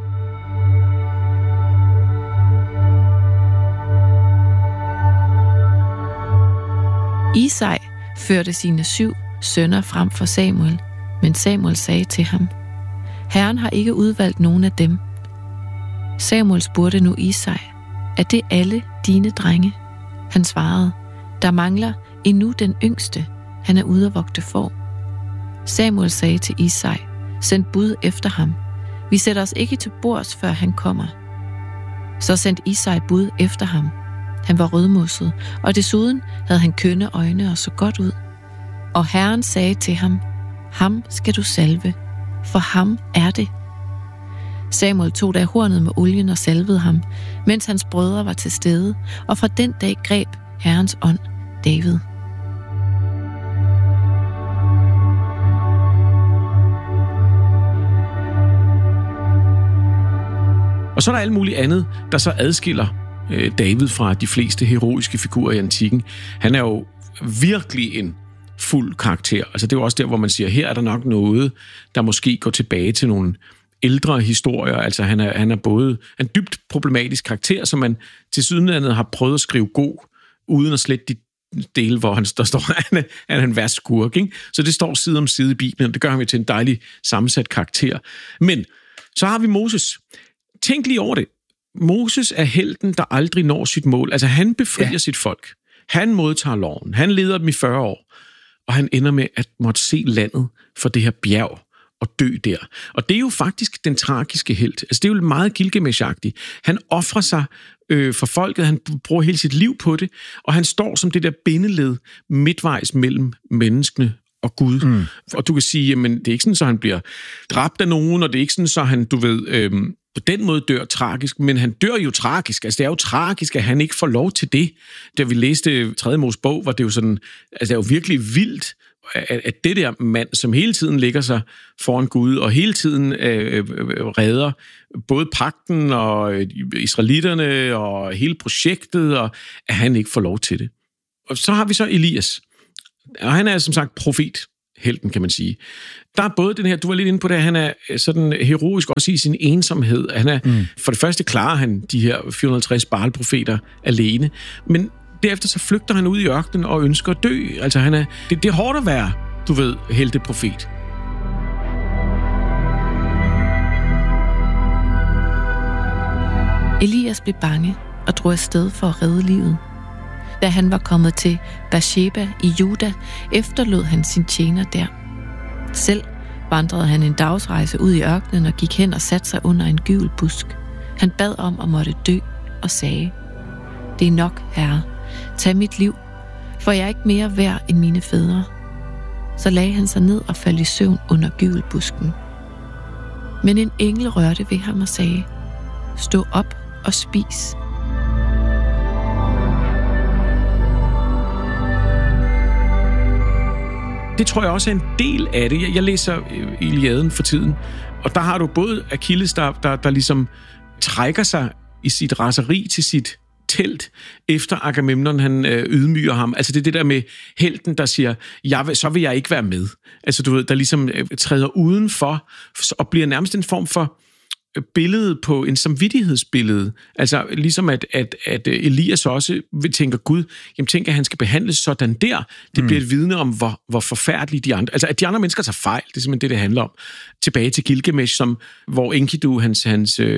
Isai førte sine 7 sønner frem for Samuel, men Samuel sagde til ham, Herren har ikke udvalgt nogen af dem. Samuel spurgte nu Isai, er det alle dine drenge? Han svarede, der mangler endnu den yngste, han er ude at vogte får. Samuel sagde til Isai, send bud efter ham. Vi sætter os ikke til bords, før han kommer. Så sendte Isai bud efter ham. Han var rødmosset, og desuden havde han kønne øjne og så godt ud. Og Herren sagde til ham, ham skal du salve, for ham er det. Samuel tog da hornet med olien og salvede ham, mens hans brødre var til stede, og fra den dag greb Herrens ånd David. Og så er der alt muligt andet, der så adskiller David fra de fleste heroiske figurer i antikken. Han er jo virkelig en fuld karakter. Altså det er jo også der, hvor man siger, her er der nok noget, der måske går tilbage til nogle ældre historier. Altså han er både en dybt problematisk karakter, som man til sydenlandet har prøvet at skrive god, uden at slette de dele, hvor der står, at han er en værst skurk. Ikke? Så det står side om side i Bibelen, og det gør ham til en dejlig sammensat karakter. Men så har vi Moses. Tænk lige over det. Moses er helten, der aldrig når sit mål. Altså, han befrier sit folk. Han modtager loven. Han leder dem i 40 år. Og han ender med at måtte se landet for det her bjerg og dø der. Og det er jo faktisk den tragiske helt. Altså, det er jo meget Gilgamesh-agtigt. Han offrer sig for folket. Han bruger hele sit liv på det. Og han står som det der bindeled midtvejs mellem menneskene og Gud. Og du kan sige, jamen, det er ikke sådan, så han bliver dræbt af nogen, og det er ikke sådan, så han, på den måde dør tragisk, men han dør jo tragisk. Altså, det er jo tragisk, at han ikke får lov til det. Da vi læste 3. Mosebog, var det jo sådan, altså, det er jo virkelig vildt, at det der mand, som hele tiden lægger sig foran Gud, og hele tiden redder både pagten og israelitterne og hele projektet, og at han ikke får lov til det. Og så har vi så Elias. Og han er som sagt profethelten, kan man sige. Der er både den her, du var lidt inde på det, han er sådan heroisk også i sin ensomhed. Han er, for det første klarer han de her 450 Baal-profeter alene, men derefter så flygter han ud i ørkenen og ønsker at dø. Altså det er hårdt at være, helteprofet. Elias blev bange og drog afsted for at redde livet. Da han var kommet til Beersheba i Juda, efterlod han sin tjener der. Selv vandrede han en dagsrejse ud i ørkenen og gik hen og satte sig under en gyvelbusk. Han bad om at måtte dø og sagde: "Det er nok, Herre. Tag mit liv, for jeg er ikke mere værd end mine fædre." Så lagde han sig ned og faldt i søvn under gyvelbusken. Men en engel rørte ved ham og sagde: "Stå op og spis." Det tror jeg også er en del af det. Jeg læser Iliaden for tiden, og der har du både Achilles, der ligesom trækker sig i sit raseri til sit telt, efter Agamemnon han ydmyger ham. Altså det er det der med helten, der siger, så vil jeg ikke være med. Altså du ved, der ligesom træder udenfor, og bliver nærmest en form for billede på en samvittighedsbillede. Altså ligesom at Elias også vil tænke, Gud, jamen tænker, at han skal behandles sådan der. Det bliver et vidne om, hvor forfærdelige de andre... Altså at de andre mennesker tager fejl, det er simpelthen det handler om. Tilbage til Gilgamesh, hvor Enkidu, hans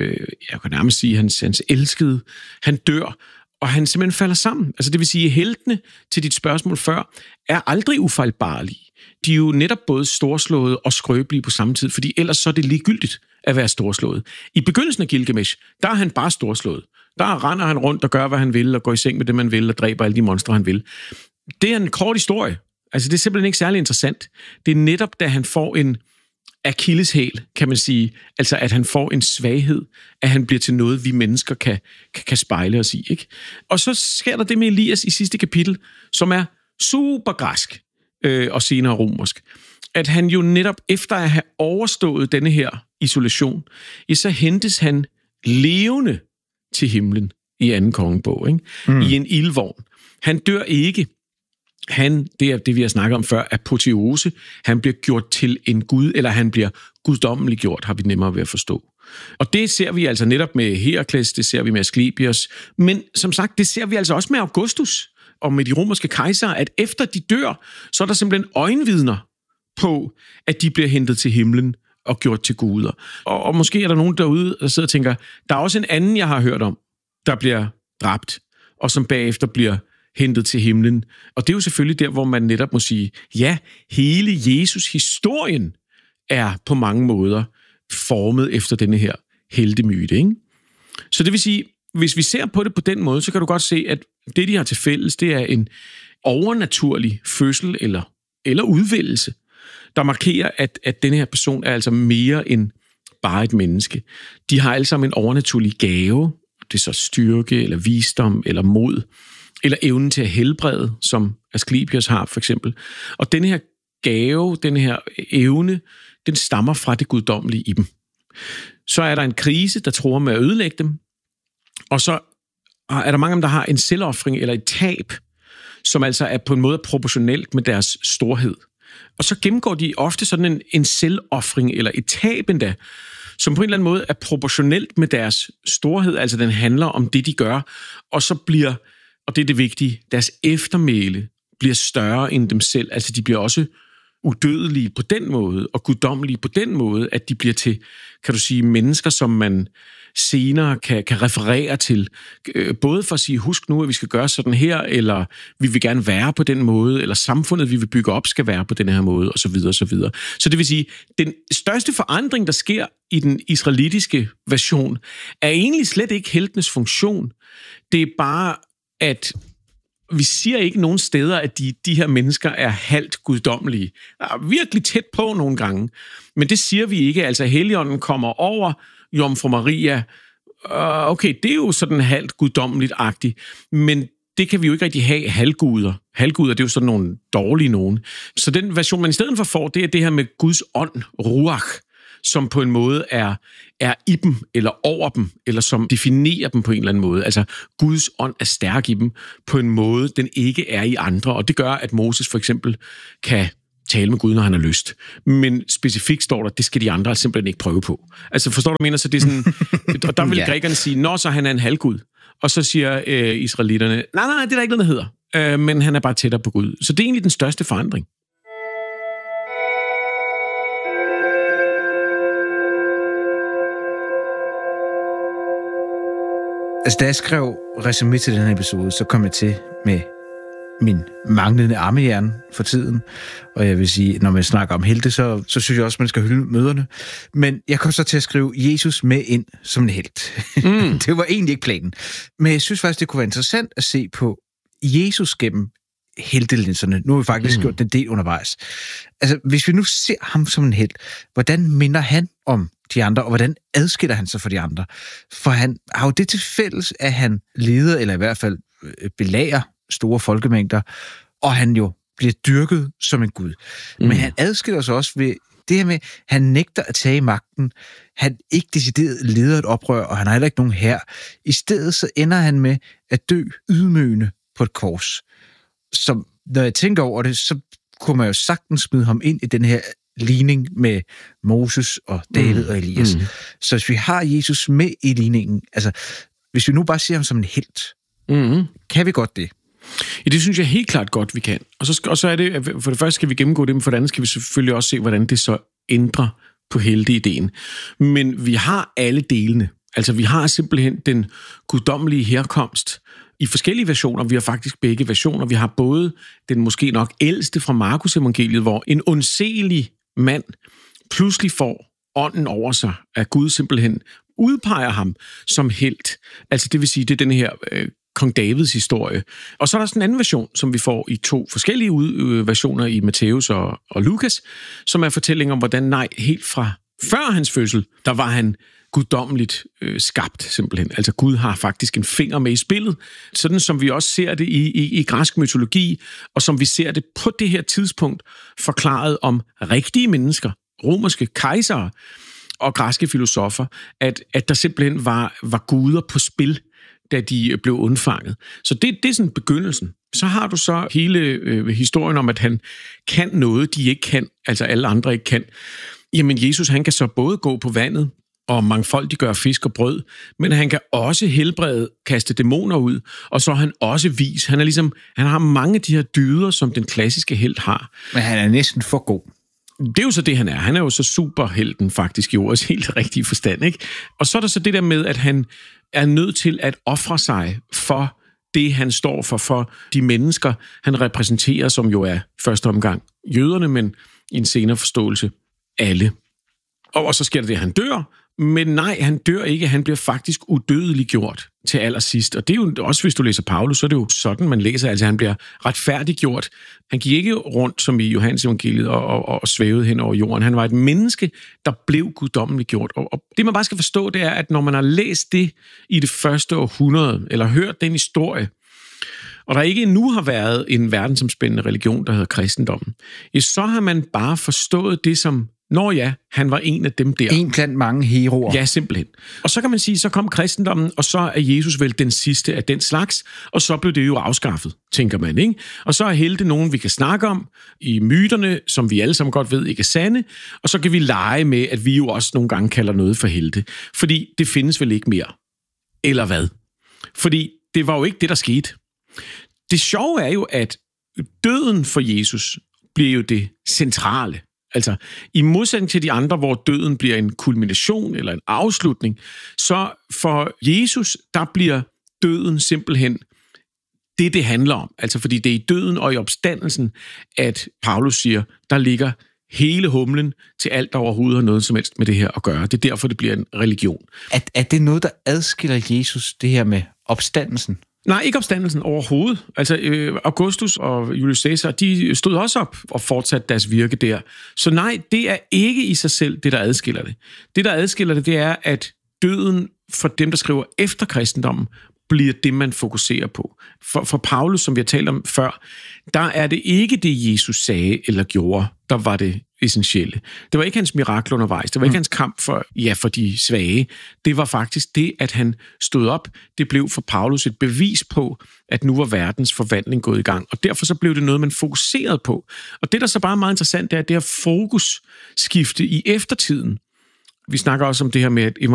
jeg kan nærmest sige, hans elskede, han dør, og han simpelthen falder sammen. Altså det vil sige, heltene til dit spørgsmål før, er aldrig ufejlbarlige. De er jo netop både storslåede og skrøbelige på samme tid, fordi ellers så er det ligegyldigt at være storslået. I begyndelsen af Gilgamesh, der er han bare storslået. Der render han rundt og gør, hvad han vil, og går i seng med det, man vil, og dræber alle de monstre, han vil. Det er en kort historie. Altså, det er simpelthen ikke særlig interessant. Det er netop, da han får en akilleshæl, kan man sige. Altså, at han får en svaghed, at han bliver til noget, vi mennesker kan spejle os i. Ikke? Og så sker der det med Elias i sidste kapitel, som er super græsk, og senere romersk. At han jo netop efter at have overstået denne her isolation, så hentes han levende til himlen i 2. kongebog, ikke? I en ildvogn. Han dør ikke. Det er det, vi har snakket om før, apoteose. Han bliver gjort til en gud, eller han bliver guddommelig gjort, har vi nemmere ved at forstå. Og det ser vi altså netop med Herakles, det ser vi med Asklepios, men som sagt, det ser vi altså også med Augustus og med de romerske kejsere, at efter de dør, så er der simpelthen øjenvidner på, at de bliver hentet til himlen og gjort til guder. Og måske er der nogen derude, der sidder og tænker, der er også en anden, jeg har hørt om, der bliver dræbt, og som bagefter bliver hentet til himlen. Og det er jo selvfølgelig der, hvor man netop må sige, ja, hele Jesus-historien er på mange måder formet efter denne her heltemyte, ikke? Så det vil sige, hvis vi ser på det på den måde, så kan du godt se, at det, de har til fælles, det er en overnaturlig fødsel eller udvælgelse, der markerer, at denne her person er altså mere end bare et menneske. De har alle sammen en overnaturlig gave, det er så styrke, eller visdom, eller mod, eller evnen til at helbrede, som Asklepios har for eksempel. Og denne her gave, denne her evne, den stammer fra det guddommelige i dem. Så er der en krise, der truer med at ødelægge dem, og så er der mange af dem, der har en selvoffring eller et tab, som altså er på en måde proportionelt med deres storhed. Og så gennemgår de ofte sådan en selvoffring eller et tab endda, som på en eller anden måde er proportionelt med deres storhed, altså den handler om det, de gør, og så bliver, og det er det vigtige, deres eftermæle bliver større end dem selv, altså de bliver også udødelige på den måde, og guddommelige på den måde, at de bliver til, kan du sige, mennesker, som man senere kan referere til. Både for at sige, husk nu, at vi skal gøre sådan her, eller vi vil gerne være på den måde, eller samfundet, vi vil bygge op, skal være på den her måde, osv. osv. Så det vil sige, den største forandring, der sker i den israelitiske version, er egentlig slet ikke heltenes funktion. Det er bare, at vi siger ikke nogen steder, at de her mennesker er halvt guddommelige. Der er virkelig tæt på nogle gange. Men det siger vi ikke. Altså, Helligånden kommer over Jomfru Maria. Okay, det er jo sådan halvt guddommeligt-agtigt. Men det kan vi jo ikke rigtig have halvguder. Halvguder, det er jo sådan nogle dårlige nogen. Så den version, man i stedet for får, det er det her med Guds ånd, ruach, som på en måde er i dem, eller over dem, eller som definerer dem på en eller anden måde. Altså, Guds ånd er stærk i dem på en måde, den ikke er i andre, og det gør, at Moses for eksempel kan tale med Gud, når han har lyst. Men specifikt står der, det skal de andre simpelthen ikke prøve på. Altså, forstår du, hvad jeg mener? Så det er sådan, og der vil grækerne sige, nå, så han er en halvgud. Og så siger israelitterne, nej, det er der ikke noget, der hedder. Men han er bare tættere på Gud. Så det er egentlig den største forandring. Altså, da jeg skrev resumé til den her episode, så kom jeg til med min manglende armehjerne for tiden. Og jeg vil sige, når man snakker om helte, så synes jeg også, man skal hylde møderne. Men jeg kom så til at skrive Jesus med ind som en helt. Det var egentlig ikke planen. Men jeg synes faktisk, det kunne være interessant at se på Jesus gennem heltelinserne. Nu har vi faktisk gjort en del undervejs. Altså, hvis vi nu ser ham som en helt, hvordan minder han om de andre, og hvordan adskiller han sig fra de andre? For han har jo det til fælles, at han leder, eller i hvert fald belager store folkemængder, og han jo bliver dyrket som en gud. Men han adskiller sig også ved det her med, at han nægter at tage magten, han ikke decideret leder et oprør, og han har heller ikke nogen hær. I stedet så ender han med at dø ydmygende på et kors. Så når jeg tænker over det, så kunne man jo sagtens smide ham ind i den her ligning med Moses og David og Elias. Så hvis vi har Jesus med i ligningen, altså hvis vi nu bare ser ham som en helt, kan vi godt det? Ja, det synes jeg helt klart godt, vi kan. Og så er det, for det første skal vi gennemgå det, men for det andet skal vi selvfølgelig også se, hvordan det så ændrer på helteideen. Men vi har alle delene. Altså, vi har simpelthen den guddommelige herkomst i forskellige versioner. Vi har faktisk begge versioner. Vi har både den måske nok ældste fra Markus evangeliet, hvor en undselig mand pludselig får ånden over sig, at Gud simpelthen udpeger ham som helt. Altså, det vil sige, det er den her kong Davids historie. Og så er der sådan en anden version, som vi får i 2 forskellige versioner i Matthæus og Lukas, som er fortællinger om, hvordan helt fra før hans fødsel, der var han guddommeligt skabt, simpelthen. Altså Gud har faktisk en finger med i spillet, sådan som vi også ser det i græsk mytologi, og som vi ser det på det her tidspunkt forklaret om rigtige mennesker, romerske kejsere og græske filosofer, at der simpelthen var guder på spil, da de blev undfanget. Så det er sådan begyndelsen. Så har du så hele historien om, at han kan noget, de ikke kan, altså alle andre ikke kan. Jamen Jesus, han kan så både gå på vandet, og mangfoldiggøre fisk og brød, men han kan også helbrede, kaste dæmoner ud, og så er han også vis. Han har mange af de her dyder, som den klassiske helt har. Men han er næsten for god. Det er jo så det, han er. Han er jo så superhelten faktisk i ordets helt rigtige forstand, ikke? Og så er der så det der med, at han er nødt til at ofre sig for det, han står for de mennesker, han repræsenterer, som jo er første omgang jøderne, men i en senere forståelse alle. Og så sker der det, at han dør, men nej, han dør ikke. Han bliver faktisk udødeliggjort til allersidst. Og det er jo også, hvis du læser Paulus, så er det jo sådan, man læser. Altså, han bliver retfærdiggjort. Han gik ikke rundt, som i Johannes evangeliet, og svævede hen over jorden. Han var et menneske, der blev guddommeliggjort. Og det, man bare skal forstå, det er, at når man har læst det i det første århundrede, eller hørt den historie, og der ikke endnu har været en verdensomspændende religion, der hedder kristendommen, så har man bare forstået det som, nå ja, han var en af dem der. En blandt mange heroer. Ja, simpelthen. Og så kan man sige, så kom kristendommen, og så er Jesus vel den sidste af den slags, og så blev det jo afskaffet, tænker man, ikke? Og så er helte nogen, vi kan snakke om i myterne, som vi alle sammen godt ved ikke er sande, og så kan vi lege med, at vi jo også nogle gange kalder noget for helte. Fordi det findes vel ikke mere. Eller hvad? Fordi det var jo ikke det, der skete. Det sjove er jo, at døden for Jesus bliver jo det centrale. Altså, i modsætning til de andre, hvor døden bliver en kulmination eller en afslutning, så for Jesus, der bliver døden simpelthen det handler om. Altså, fordi det er i døden og i opstandelsen, at Paulus siger, der ligger hele humlen til alt, der overhovedet har noget som helst med det her at gøre. Det er derfor, det bliver en religion. Er det noget, der adskiller Jesus, det her med opstandelsen? Nej, ikke opstandelsen overhovedet. Altså, Augustus og Julius Caesar, de stod også op og fortsatte deres virke der. Så nej, det er ikke i sig selv det, der adskiller det. Det, der adskiller det, det er, at døden for dem, der skriver efter kristendommen, bliver det, man fokuserer på. For Paulus, som vi har talt om før, der er det ikke det, Jesus sagde eller gjorde, der var det essentielle. Det var ikke hans mirakel undervejs. Det var ikke hans kamp for de svage. Det var faktisk det, at han stod op. Det blev for Paulus et bevis på, at nu var verdens forvandling gået i gang. Og derfor så blev det noget, man fokuserede på. Og det, der så bare er meget interessant, det er det her fokusskifte i eftertiden. Vi snakker også om det her med, at